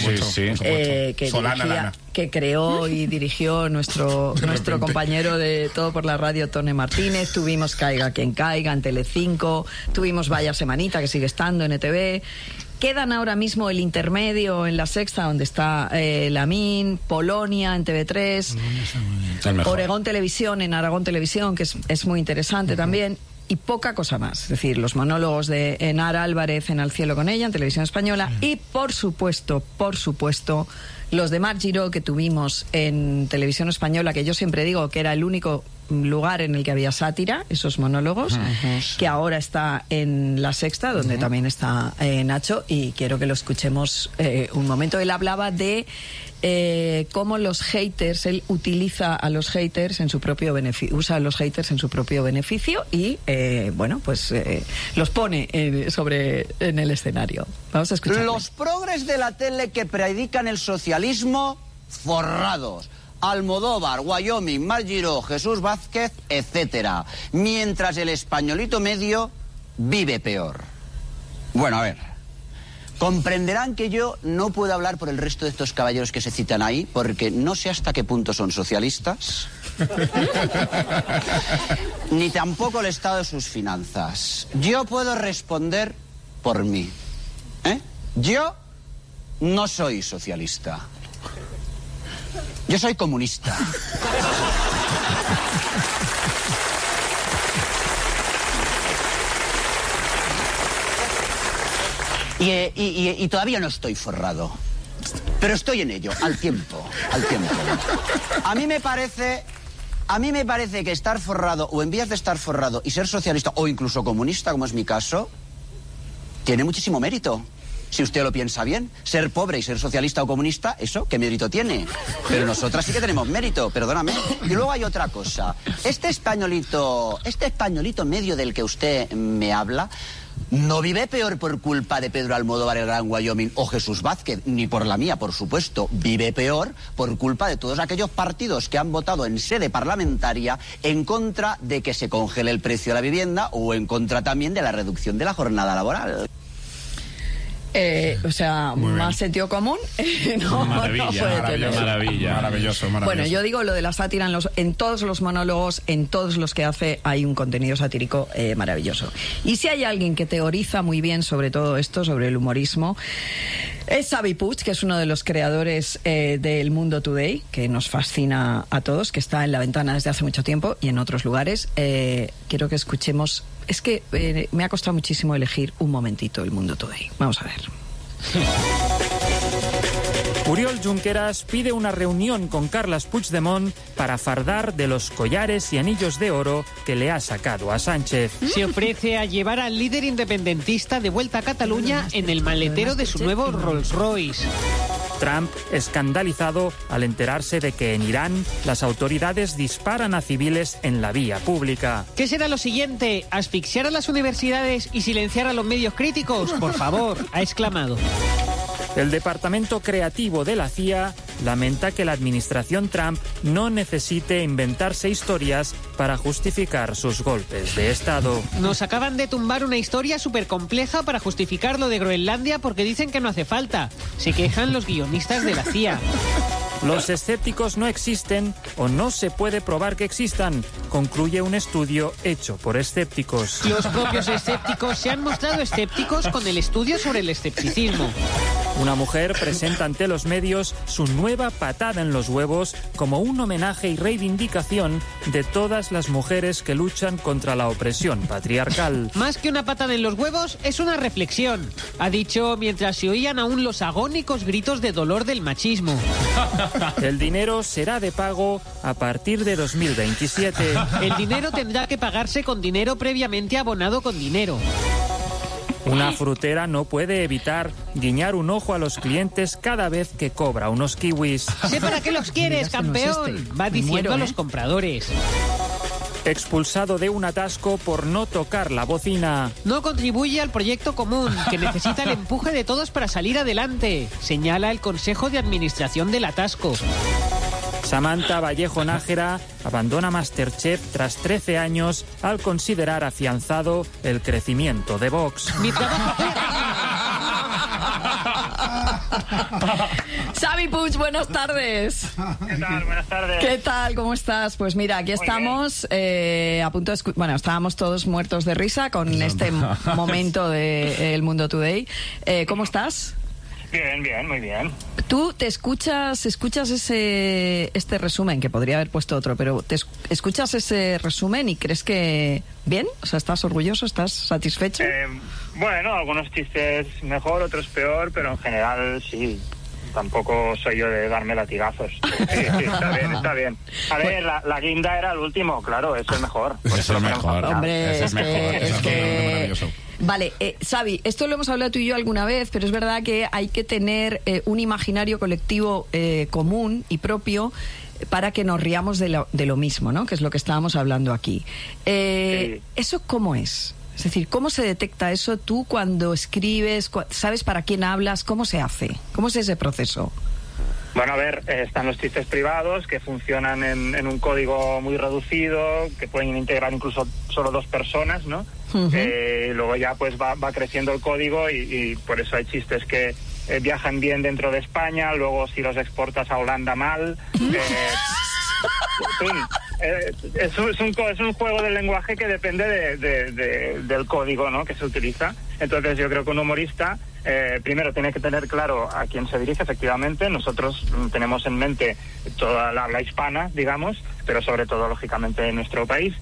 A: Que creó y dirigió nuestro compañero de Todo por la Radio, Tone Martínez. Tuvimos Caiga quien caiga en Telecinco. Tuvimos Vaya Semanita, que sigue estando en ETV. Quedan ahora mismo El Intermedio en La Sexta, donde está Lamin, Polonia en TV3, Oregón Televisión en Aragón Televisión, que es muy interesante también. Y poca cosa más, es decir, los monólogos de Enara Álvarez en Al cielo con ella, en Televisión Española, y por supuesto, los de Marc Giró que tuvimos en Televisión Española, que yo siempre digo que era el único lugar en el que había sátira, esos monólogos, que ahora está en La Sexta, donde también está Nacho, y quiero que lo escuchemos un momento. Él hablaba de cómo los haters, él utiliza a los haters en su propio beneficio, usa a los haters en su propio beneficio y los pone en el escenario. Vamos a escuchar.
M: Los progres de la tele que predican el socialismo, forrados. Almodóvar, Wyoming, Marc Giró, Jesús Vázquez, etcétera. Mientras el españolito medio vive peor. Bueno, a ver. Comprenderán que yo no puedo hablar por el resto de estos caballeros que se citan ahí, porque no sé hasta qué punto son socialistas, ni tampoco el estado de sus finanzas. Yo puedo responder por mí. Yo no soy socialista. Yo soy comunista. Y todavía no estoy forrado. Pero estoy en ello, al tiempo. A mí me parece que estar forrado, o en vías de estar forrado, y ser socialista, o incluso comunista, como es mi caso, tiene muchísimo mérito. Si usted lo piensa bien, ser pobre y ser socialista o comunista, ¿eso qué mérito tiene? Pero nosotras sí que tenemos mérito, perdóname. Y luego hay otra cosa. Este españolito medio del que usted me habla, no vive peor por culpa de Pedro Almodóvar, el Gran Wyoming, o Jesús Vázquez, ni por la mía, por supuesto. Vive peor por culpa de todos aquellos partidos que han votado en sede parlamentaria en contra de que se congele el precio de la vivienda o en contra también de la reducción de la jornada laboral.
A: O sea, más sentido común.
E: Maravilloso.
A: Bueno, yo digo lo de la sátira en todos los monólogos, en todos los que hace, hay un contenido satírico maravilloso. Y si hay alguien que teoriza muy bien sobre todo esto, sobre el humorismo, es Xavi Puig, que es uno de los creadores del Mundo Today, que nos fascina a todos, que está en La Ventana desde hace mucho tiempo y en otros lugares. Quiero que escuchemos. Es que me ha costado muchísimo elegir un momentito el Mundo Today. Vamos a ver.
N: Oriol Junqueras pide una reunión con Carles Puigdemont para fardar de los collares y anillos de oro que le ha sacado a Sánchez.
O: Se ofrece a llevar al líder independentista de vuelta a Cataluña en el maletero de su nuevo Rolls Royce.
N: Trump escandalizado al enterarse de que en Irán las autoridades disparan a civiles en la vía pública.
O: ¿Qué será lo siguiente? ¿Asfixiar a las universidades y silenciar a los medios críticos? Por favor, ha exclamado.
N: El departamento creativo de la CIA lamenta que la administración Trump no necesite inventarse historias para justificar sus golpes de Estado.
O: Nos acaban de tumbar una historia súper compleja para justificar lo de Groenlandia porque dicen que no hace falta. Se quejan los guionistas de la CIA.
N: Los escépticos no existen o no se puede probar que existan, concluye un estudio hecho por escépticos.
O: Los propios escépticos se han mostrado escépticos con el estudio sobre el escepticismo.
N: Una mujer presenta ante los medios su nueva patada en los huevos como un homenaje y reivindicación de todas las mujeres que luchan contra la opresión patriarcal.
O: Más que una patada en los huevos, es una reflexión, ha dicho mientras se oían aún los agónicos gritos de dolor del machismo.
N: El dinero será de pago a partir de 2027.
O: El dinero tendrá que pagarse con dinero previamente abonado con dinero.
N: Una frutera no puede evitar guiñar un ojo a los clientes cada vez que cobra unos kiwis.
O: Sé para qué los quieres, campeón. Va diciendo a los compradores.
N: Expulsado de un atasco por no tocar la bocina.
O: No contribuye al proyecto común, que necesita el empuje de todos para salir adelante, señala el Consejo de Administración del Atasco.
N: Samantha Vallejo Nájera abandona MasterChef tras 13 años al considerar afianzado el crecimiento de Vox.
O: Mi trabajo...
A: Xavi Puig, buenas tardes.
P: ¿Qué tal? Buenas tardes.
A: ¿Qué tal? ¿Cómo estás? Pues mira, aquí estamos a punto de... Bueno, estábamos todos muertos de risa con este momento de El Mundo Today. ¿Cómo estás?
P: Bien, muy bien.
A: ¿Tú te escuchas este resumen, que podría haber puesto otro, pero te escuchas ese resumen y crees que bien? O sea, ¿estás orgulloso? ¿Estás satisfecho?
P: Bueno, algunos chistes mejor, otros peor, pero en general sí. Tampoco soy yo de darme latigazos. Sí, está bien. A ver, la guinda era el último, claro, eso es mejor.
C: Eso es mejor.
A: Hombre,
C: es maravilloso.
A: Vale, Xavi, esto lo hemos hablado tú y yo alguna vez, pero es verdad que hay que tener un imaginario colectivo común y propio para que nos riamos de lo mismo, ¿no? Que es lo que estábamos hablando aquí.
P: Sí.
A: ¿Eso cómo es? Es decir, ¿cómo se detecta eso tú cuando escribes? ¿Sabes para quién hablas? ¿Cómo se hace? ¿Cómo es ese proceso?
P: Bueno, a ver, están los chistes privados que funcionan en un código muy reducido, que pueden integrar incluso solo 2 personas, ¿no? Y luego ya pues va creciendo el código y por eso hay chistes que viajan bien dentro de España, luego si los exportas a Holanda mal. Es un juego del lenguaje que depende del código, ¿no?, que se utiliza. Entonces yo creo que un humorista primero tiene que tener claro a quién se dirige. Efectivamente, nosotros tenemos en mente toda la habla hispana, digamos, pero sobre todo lógicamente en nuestro país.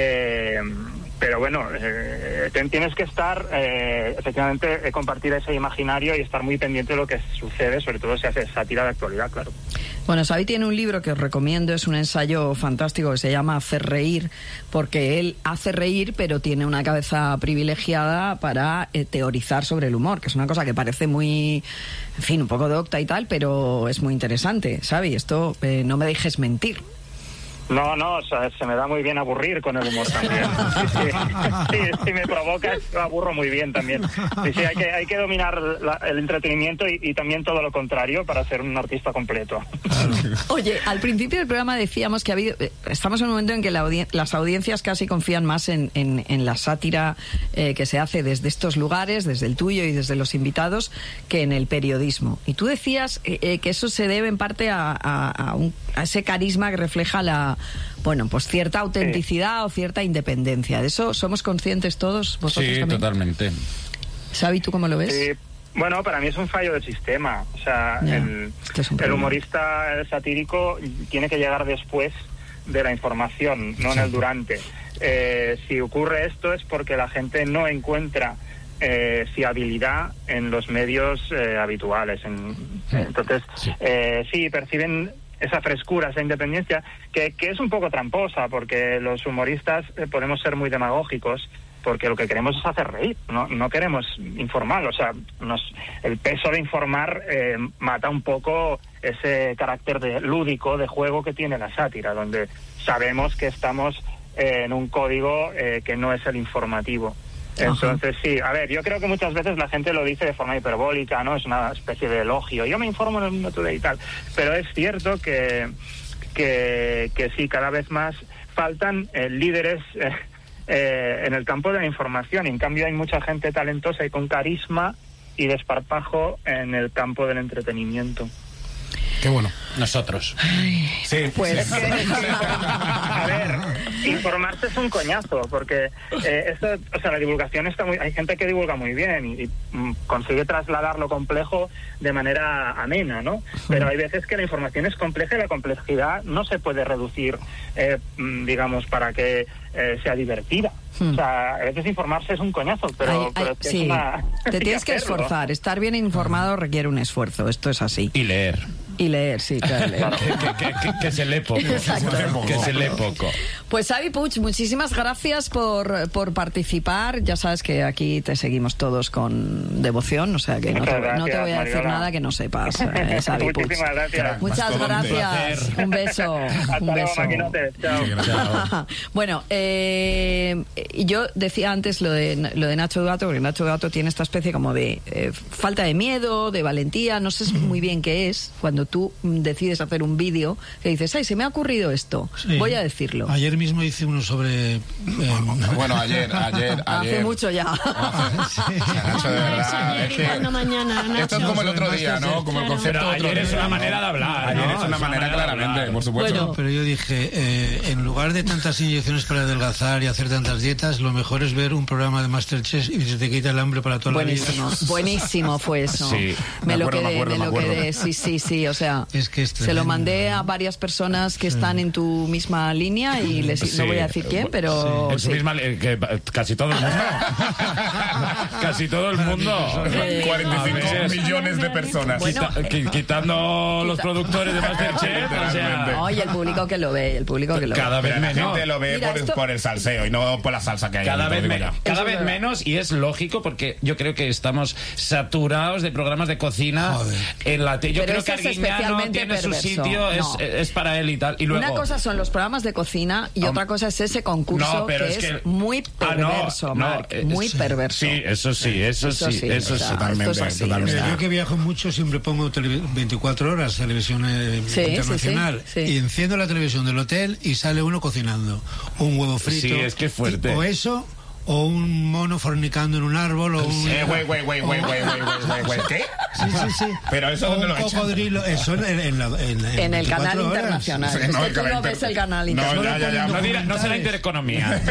P: Pero bueno, tienes que estar, efectivamente, compartir ese imaginario y estar muy pendiente de lo que sucede, sobre todo si hace sátira de actualidad, claro.
A: Bueno, Xavi tiene un libro que os recomiendo, es un ensayo fantástico que se llama Hacer reír, porque él hace reír, pero tiene una cabeza privilegiada para teorizar sobre el humor, que es una cosa que parece muy, en fin, un poco docta y tal, pero es muy interesante, Xavi, esto no me dejes mentir.
P: No, o sea, se me da muy bien aburrir con el humor también. Sí, me provocas, lo aburro muy bien también. Sí, hay que dominar el entretenimiento y también todo lo contrario para ser un artista completo.
A: Oye, al principio del programa decíamos que estamos en un momento en que las audiencias casi confían más en la sátira que se hace desde estos lugares, desde el tuyo y desde los invitados, que en el periodismo. Y tú decías que eso se debe en parte a ese carisma que refleja pues cierta autenticidad o cierta independencia. ¿De eso somos conscientes todos? ¿Vosotros
C: sí,
A: también?
C: Totalmente.
A: Xavi, ¿tú cómo lo ves?
P: Sí. Bueno, para mí es un fallo del sistema. O sea, el humorista satírico tiene que llegar después de la información, no en el durante. Si ocurre esto es porque la gente no encuentra fiabilidad en los medios habituales. Entonces, sí, perciben esa frescura, esa independencia, que es un poco tramposa, porque los humoristas podemos ser muy demagógicos, porque lo que queremos es hacer reír, no queremos informar. O sea, el peso de informar mata un poco ese carácter lúdico, de juego que tiene la sátira, donde sabemos que estamos en un código que no es el informativo. Entonces, sí, a ver, yo creo que muchas veces la gente lo dice de forma hiperbólica, ¿no? Es una especie de elogio. Yo me informo en el Mundo Today y tal. Pero es cierto que sí, cada vez más faltan líderes en el campo de la información. En cambio, hay mucha gente talentosa y con carisma y desparpajo en el campo del entretenimiento.
E: Qué bueno.
C: Nosotros.
A: Ay,
E: sí.
A: Pues...
P: A ver, informarse es un coñazo, porque la divulgación está hay gente que divulga muy bien y consigue trasladar lo complejo de manera amena, ¿no? Pero hay veces que la información es compleja y la complejidad no se puede reducir, digamos, para que sea divertida. O sea, a veces informarse es un coñazo, pero
A: sí, es una... Te tienes que esforzar. Estar bien informado requiere un esfuerzo, esto es así.
C: Y leer.
A: Y leer, sí, claro. Leer.
C: Que se lee poco.
A: Exacto.
C: Que se lee poco.
A: Pues Xavi Puig, muchísimas gracias por participar. Ya sabes que aquí te seguimos todos con devoción, o sea que no te voy a decir nada que no sepas, Xavi Puig.
P: Muchísimas gracias.
A: Muchas gracias. Un beso.
P: Hasta luego, maquinotes. Chao.
A: Bueno, yo decía antes lo de Nacho Duato, porque Nacho Duato tiene esta especie como de falta de miedo, de valentía, no sé muy bien qué es, cuando tú decides hacer un vídeo que dices, ay, se me ha ocurrido esto, voy a decirlo.
B: Ayer mismo hice uno sobre...
E: Bueno, ayer.
A: Hace mucho ya.
E: Nacho, de verdad. Es que
L: mañana, Nacho.
E: Esto es como el otro día, ¿no? Como el concepto
C: pero ayer es una manera de hablar,
E: Ayer es una manera claramente, por supuesto.
B: Bueno, pero yo dije, en lugar de tantas inyecciones para adelgazar y hacer tantas dietas, lo mejor es ver un programa de Masterchef y se te quita el hambre para toda la vida.
A: Buenísimo fue eso.
C: Sí.
A: Me lo quedé. Sí, o sea,
B: es que
A: se lo mandé a varias personas que están en tu misma línea y no voy a decir quién, pero...
C: En su misma, casi todo el mundo. Casi todo el mundo.
E: 45 millones de personas.
A: Bueno,
C: quitando los productores de Masterchef. O sea,
A: no, y el público que lo ve,
C: Cada vez menos.
E: La gente lo ve por el salseo y no por la salsa que hay.
C: Cada vez menos, y es lógico porque yo creo que estamos saturados de programas de cocina en la tele. Yo creo que Arguiñano tiene su sitio, es para él y tal. Y luego...
A: Una cosa son los programas de cocina Y otra cosa es ese concurso que es muy perverso, Marc, muy perverso.
C: Sí, eso sí.
B: Totalmente. Yo que viajo mucho siempre pongo 24 horas televisión internacional y enciendo la televisión del hotel y sale uno cocinando un huevo frito.
C: Sí, es que es fuerte.
B: O eso, o un mono fornicando en un árbol, o un...
E: Güey, ¿qué?
B: Sí.
E: Pero eso ¿dónde lo echan?
B: Un cocodrilo, eso
A: en el canal internacional.
E: Sí, no,
A: tú no ves el canal internacional.
C: No será Intereconomía.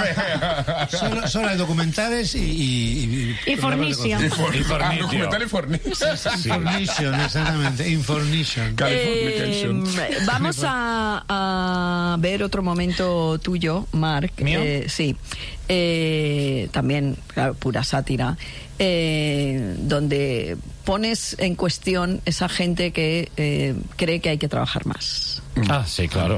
B: Solo hay documentales y
L: Fornition.
E: Documental y
B: Information, exactamente. Information.
A: Vamos a ver otro momento tuyo, Marc.
C: ¿Mío?
A: Sí. También, claro, pura sátira, donde pones en cuestión esa gente que cree que hay que trabajar más.
C: Ah, sí, claro.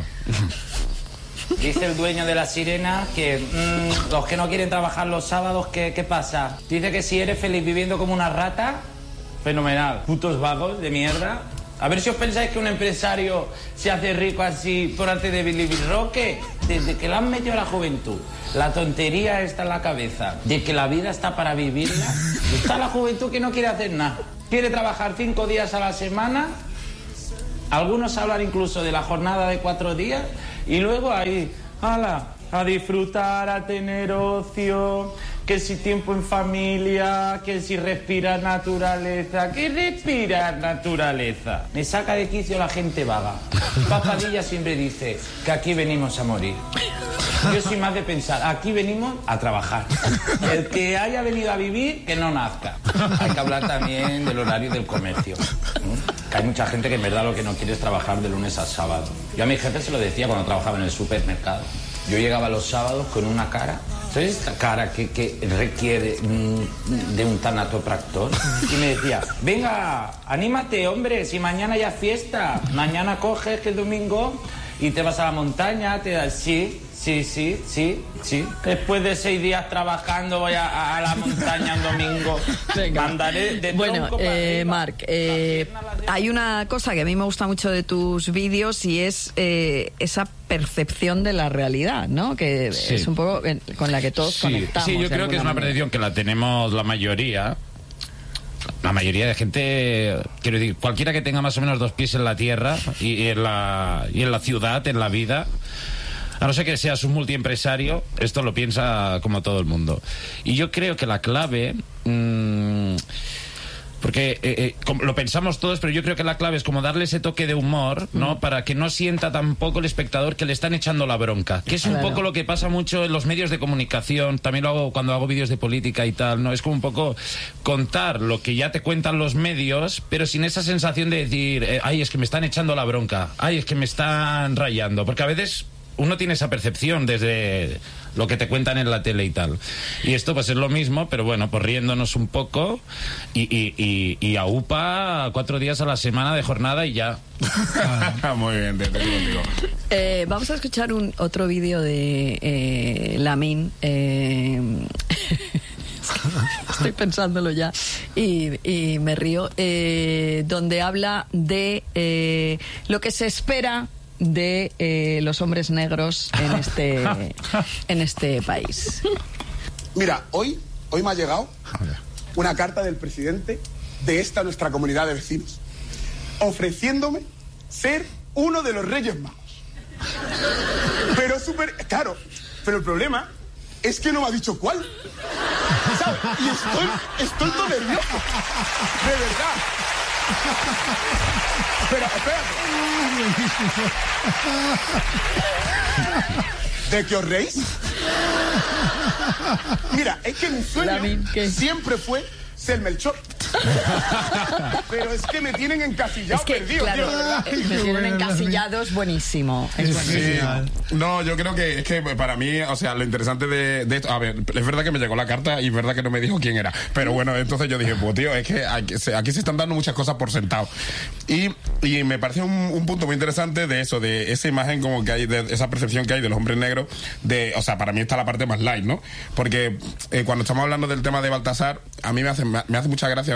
K: Dice el dueño de La Sirena que los que no quieren trabajar los sábados, ¿qué pasa? Dice que si eres feliz viviendo como una rata, fenomenal. Putos vagos de mierda. A ver si os pensáis que un empresario se hace rico así por arte de Billy Roque. Desde que la han metido a la juventud, la tontería está en la cabeza de que la vida está para vivirla. Está la juventud que no quiere hacer nada. Quiere trabajar 5 días a la semana. Algunos hablan incluso de la jornada de 4 días. Y luego ahí, ¡hala! A disfrutar, a tener ocio, que si tiempo en familia, que si respirar naturaleza. ¿Qué respirar naturaleza? Me saca de quicio la gente vaga. Papadilla siempre dice que aquí venimos a morir. Yo soy más de pensar, aquí venimos a trabajar. El que haya venido a vivir, que no nazca. Hay que hablar también del horario del comercio. Que hay mucha gente que en verdad lo que no quiere es trabajar de lunes a sábado. Yo a mi jefe se lo decía cuando trabajaba en el supermercado. Yo llegaba los sábados con una cara, ¿sabes esta cara que requiere de un tanatopractor? Y me decía, venga, anímate, hombre, si mañana ya es fiesta, mañana coges que es domingo y te vas a la montaña, te das... Sí. Después de 6 días trabajando voy a la montaña un domingo.
A: Venga.
K: Andaré de
A: bueno, Marc, hay una cosa que a mí me gusta mucho de tus vídeos y es esa percepción de la realidad, ¿no? Que es un poco con la que todos conectamos.
C: Sí, yo creo que es una percepción que la tenemos la mayoría. La mayoría de gente, quiero decir, cualquiera que tenga más o menos 2 pies en la tierra y en la ciudad, en la vida. A no ser que seas un multiempresario, esto lo piensa como todo el mundo. Y yo creo que la clave... porque lo pensamos todos, pero yo creo que la clave es como darle ese toque de humor, ¿no? Para que no sienta tampoco el espectador que le están echando la bronca. Que es un poco lo que pasa mucho en los medios de comunicación. También lo hago cuando hago vídeos de política y tal, ¿no? Es como un poco contar lo que ya te cuentan los medios, pero sin esa sensación de decir, ay, es que me están echando la bronca, ay, es que me están rayando. Porque a veces... uno tiene esa percepción desde lo que te cuentan en la tele y tal. Y esto pues es lo mismo, pero bueno, pues riéndonos un poco y a UPA 4 días a la semana de jornada y ya.
E: Muy bien, te contigo.
A: Vamos a escuchar otro vídeo de Lamin. Estoy pensándolo ya y me río. Donde habla de lo que se espera de los hombres negros en este país.
F: Mira, hoy me ha llegado una carta del presidente de esta nuestra comunidad de vecinos ofreciéndome ser uno de los Reyes Magos. Pero claro, pero el problema es que no me ha dicho cuál, ¿sabes? Y estoy todo nervioso, de verdad. Pero espérate. ¿De qué os reís? Mira, es que mi sueño siempre fue ser Melchor. Pero es que me tienen encasillado, perdido,
A: claro,
F: tío, de verdad.
A: me tienen encasillado, es buenísimo. Es buenísimo.
E: Sí. No, yo creo que es que para mí, o sea, lo interesante de esto, a ver, es verdad que me llegó la carta y es verdad que no me dijo quién era, pero bueno, entonces yo dije, pues tío, es que aquí se están dando muchas cosas por sentado. Y me parece un punto muy interesante de eso, de esa imagen como que hay, de esa percepción que hay de los hombres negros, o sea, para mí está la parte más light, ¿no? Porque cuando estamos hablando del tema de Baltasar, a mí me hace mucha gracia, ¿no?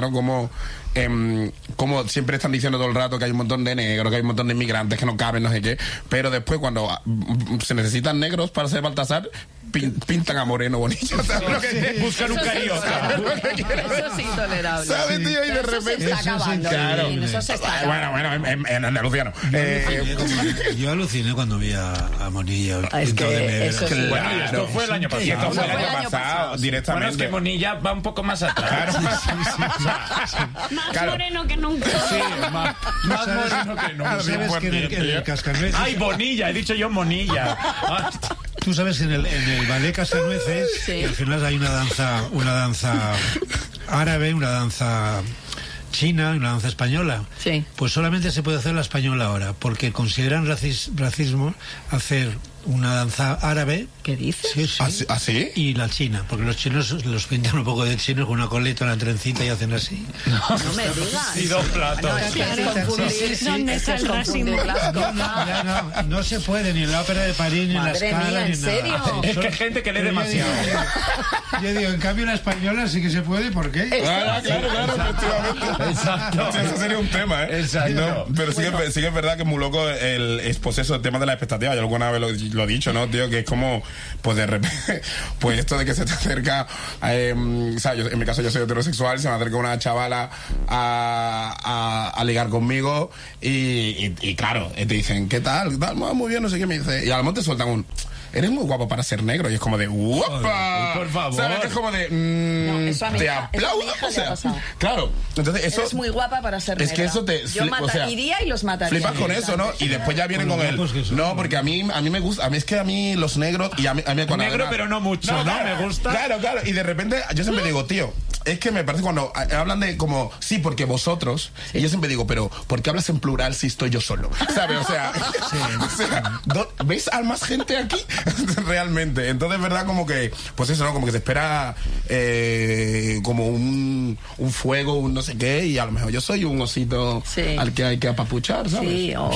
E: ¿no? Como siempre están diciendo todo el rato que hay un montón de negros, que hay un montón de inmigrantes que no caben, no sé qué, pero después cuando se necesitan negros para ser Baltasar, pintan a Moreno Bonilla.
C: Buscan un carioca.
A: Eso es intolerable.
E: ¿Sabes, tío? Y de repente...
A: Eso se está acabando.
E: Claro.
A: Eso se está acabando.
E: Bueno, en andaluciano.
B: Yo aluciné cuando vi a Monilla.
A: Es que
B: de negro.
A: eso sí.
C: Bueno, y esto fue el año pasado.
E: Y esto fue el año pasado, directamente.
C: Bueno, es que Monilla va un poco más atrás.
L: Más moreno que nunca.
C: Sí, más moreno que nunca.
B: ¿Sabes que en el Cascanueces...
C: ¡Ay, Bonilla! He dicho yo Monilla.
B: Tú sabes que en el ballet Cascanueces,
A: Sí.
B: al final hay una danza árabe, una danza china y una danza española.
A: Sí.
B: Pues solamente se puede hacer la española ahora, porque consideran racismo hacer una danza árabe.
A: ¿Qué dices?
B: Sí, sí.
E: ¿Ah, sí?
B: Y la china, porque los chinos los pintan un poco de chinos con una coleta, una trencita y hacen así.
A: No me digas.
C: Y dos platos.
A: No, es que es confundir.
L: ¿Dónde está el racismo?
B: No se puede, ni en la ópera de París, ni en la
A: Madre
B: Scala,
A: mía,
B: ni
A: ¿en
B: nada.
A: serio?
C: Es que hay gente que lee demasiado.
B: Yo digo, en cambio la española sí que se puede, ¿por qué?
E: Claro, efectivamente.
C: Exacto.
E: O sea, eso sería un tema, ¿eh?
C: Exacto.
E: No, pero sí que es verdad que es muy loco el proceso, el tema de la expectativa. Yo alguna vez lo he dicho, ¿no, tío? Que es como, pues de repente, pues esto de que se te acerca, o sea, en mi caso yo soy heterosexual, se me acerca una chavala a ligar conmigo y claro, te dicen, ¿qué tal? Muy bien, no sé qué, me dice. Y al momento te sueltan un... Eres muy guapo para ser negro. Y es como de ¡guapa!
C: Por favor.
E: ¿Sabes? Que es como de
A: Eso a mi
E: te
A: hija-
E: aplaudo.
A: eso a mi hija
E: O
A: le
E: sea,
A: ha pasado.
E: claro. Entonces eso
A: Eres muy guapa para ser
E: es que
A: negra.
E: eso te
A: Yo
E: o sea,
A: iría y los mataría.
E: flipas con eso, ¿no? Y después ya vienen con él. No, porque a mí me gusta, a mí los negros y a mí cuando
C: Negro, pero no mucho, ¿no?
E: claro,
C: Me gusta.
E: Claro. Y de repente yo siempre digo, tío, es que me parece cuando hablan de como, sí, porque vosotros, y yo siempre digo, pero ¿por qué hablas en plural si estoy yo solo? ¿Sabes? O sea, ¿ves a más gente aquí? Realmente. Entonces, es verdad, como que, pues eso, ¿no? Como que se espera como un fuego, un no sé qué, y a lo mejor yo soy un osito al que hay que apapuchar, ¿sabes?
A: Sí, o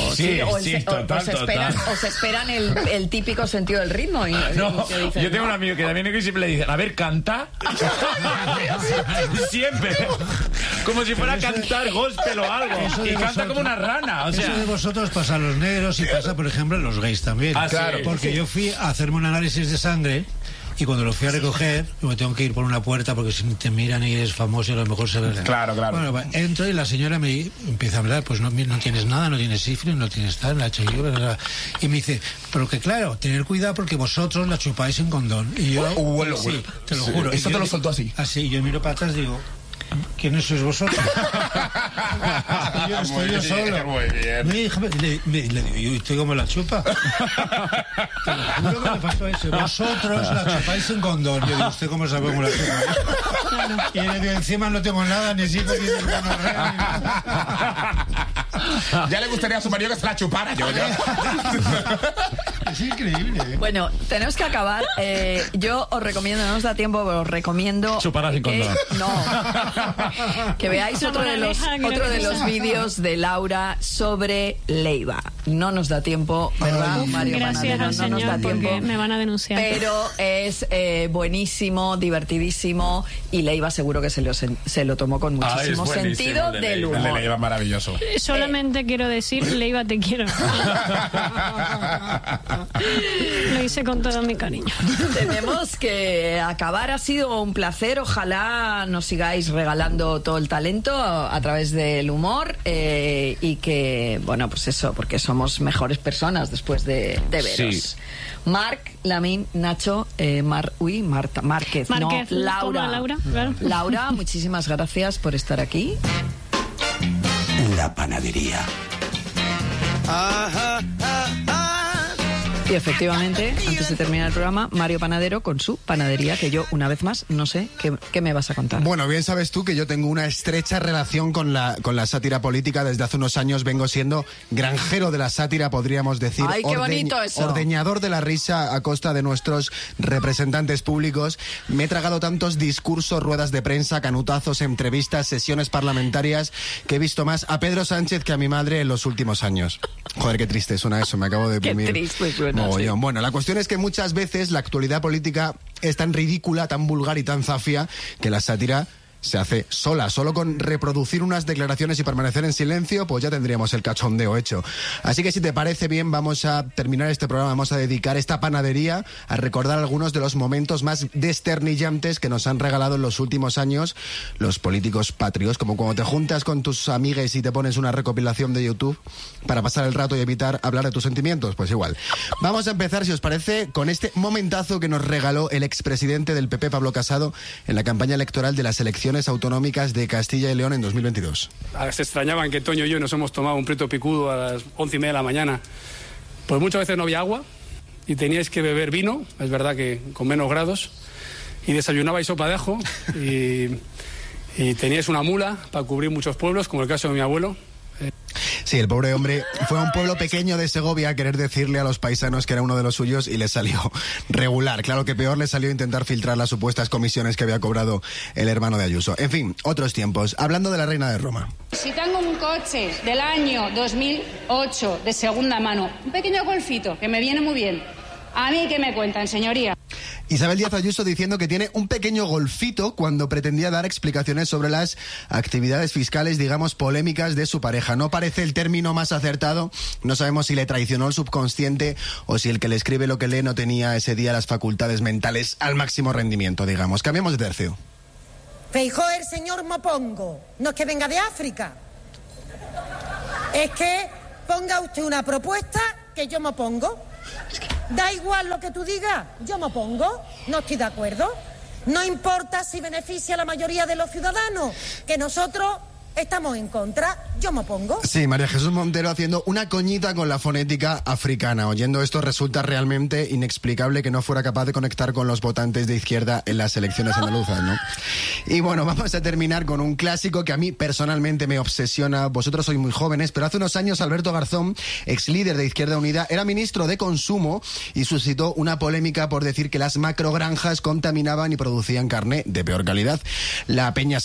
A: se esperan el típico sentido del ritmo. Y dicen,
C: yo tengo un amigo que también siempre le dicen, a ver, canta. Siempre. Como si fuera a cantar gospel o algo. Y canta como una rana. O sea,
B: eso de vosotros pasa a los negros y pasa, por ejemplo, a los gays también.
C: Claro.
B: Porque yo fui a hacerme un análisis de sangre y cuando lo fui a recoger, me tengo que ir por una puerta porque si te miran y eres famoso a lo mejor se ve.
E: Claro.
B: Bueno, entro y la señora me empieza a hablar, pues no tienes nada, no tienes sífilis, no tienes tal, la HIV, y me dice, pero que claro, tener cuidado porque vosotros la chupáis en condón. Y yo, sí, te lo juro.
E: Eso te lo soltó así.
B: Así, yo miro para atrás y digo, ¿quiénes sois vosotros? Estoy yo solo.
E: Muy bien.
B: Le digo, ¿y usted cómo la chupa? Te lo juro que me pasó eso. Vosotros la chupáis en condón. Yo digo, ¿usted cómo sabe cómo la chupa? Y le digo, encima no tengo nada, ni sífilis, ni gonorrea, ni nada.
E: Ya le gustaría a su marido que se la chupara yo.
B: Es increíble.
A: Bueno, tenemos que acabar. Yo os recomiendo, no nos da tiempo, pero os recomiendo
C: chuparlas sin condón.
A: Que veáis otro de los vídeos de Laura sobre Leiva. No nos da tiempo, ¿verdad, Mario
L: Gracias
A: Panadero?
L: al
A: No nos
L: señor
A: da
L: porque
A: tiempo.
L: me van a denunciar.
A: Pero es buenísimo, divertidísimo y Leiva seguro que se lo tomó con muchísimo sentido del humor.
E: El de Leiva es maravilloso.
L: Solamente quiero decir, Leiva, te quiero. Lo hice con todo mi cariño.
A: Tenemos que acabar. Ha sido un placer. Ojalá nos sigáis regalando todo el talento a través del humor y que, bueno, pues eso, porque somos mejores personas después de veros.
C: Sí.
A: Marc, Lamin, Nacho, Marta Márquez, no,
L: Laura. Claro.
A: Laura, muchísimas gracias por estar aquí.
M: La panadería.
A: Y efectivamente, antes de terminar el programa, Mario Panadero con su panadería, que yo, una vez más, no sé qué me vas a contar.
Q: Bueno, bien sabes tú que yo tengo una estrecha relación con la sátira política. Desde hace unos años vengo siendo granjero de la sátira, podríamos decir.
A: ¡Ay, qué bonito eso!
Q: Ordeñador de la risa a costa de nuestros representantes públicos. Me he tragado tantos discursos, ruedas de prensa, canutazos, entrevistas, sesiones parlamentarias, que he visto más a Pedro Sánchez que a mi madre en los últimos años. Joder, qué triste suena eso, me acabo de deprimir.
A: Qué triste suena.
Q: Sí. Bueno, la cuestión es que muchas veces la actualidad política es tan ridícula, tan vulgar y tan zafia que la sátira se hace sola. Solo con reproducir unas declaraciones y permanecer en silencio, pues ya tendríamos el cachondeo hecho. Así que si te parece bien, vamos a terminar este programa, vamos a dedicar esta panadería a recordar algunos de los momentos más desternillantes que nos han regalado en los últimos años los políticos patrios, como cuando te juntas con tus amigues y te pones una recopilación de YouTube para pasar el rato y evitar hablar de tus sentimientos, pues igual. Vamos a empezar, si os parece, con este momentazo que nos regaló el expresidente del PP, Pablo Casado, en la campaña electoral de las elecciones autonómicas de Castilla y León en 2022.
R: Se extrañaban que Toño y yo nos hemos tomado un prieto picudo a las 11:30 de la mañana. Pues muchas veces no había agua y teníais que beber vino, es verdad que con menos grados, y desayunabais sopa de ajo y teníais una mula para cubrir muchos pueblos, como el caso de mi abuelo.
Q: Sí, el pobre hombre fue a un pueblo pequeño de Segovia a querer decirle a los paisanos que era uno de los suyos y le salió regular. Claro que peor le salió intentar filtrar las supuestas comisiones que había cobrado el hermano de Ayuso. En fin, otros tiempos. Hablando de la reina de Roma.
S: Si tengo un coche del año 2008 de segunda mano, un pequeño golfito que me viene muy bien, ¿a mí qué me cuentan, señoría?
Q: Isabel Díaz Ayuso diciendo que tiene un pequeño golfito cuando pretendía dar explicaciones sobre las actividades fiscales, digamos, polémicas de su pareja. No parece el término más acertado. No sabemos si le traicionó el subconsciente o si el que le escribe lo que lee no tenía ese día las facultades mentales al máximo rendimiento, digamos. Cambiamos de tercio.
T: Feijóo, el señor mopongo. No es que venga de África. Es que ponga usted una propuesta que yo me opongo. Da igual lo que tú digas, yo me opongo, no estoy de acuerdo. No importa si beneficia a la mayoría de los ciudadanos, que nosotros estamos en contra, yo me opongo.
Q: Sí, María Jesús Montero haciendo una coñita con la fonética africana. Oyendo esto resulta realmente inexplicable que no fuera capaz de conectar con los votantes de izquierda en las elecciones andaluzas, ¿no? Y bueno, vamos a terminar con un clásico que a mí personalmente me obsesiona. Vosotros sois muy jóvenes, pero hace unos años Alberto Garzón, ex líder de Izquierda Unida, era ministro de Consumo y suscitó una polémica por decir que las macrogranjas contaminaban y producían carne de peor calidad. La peña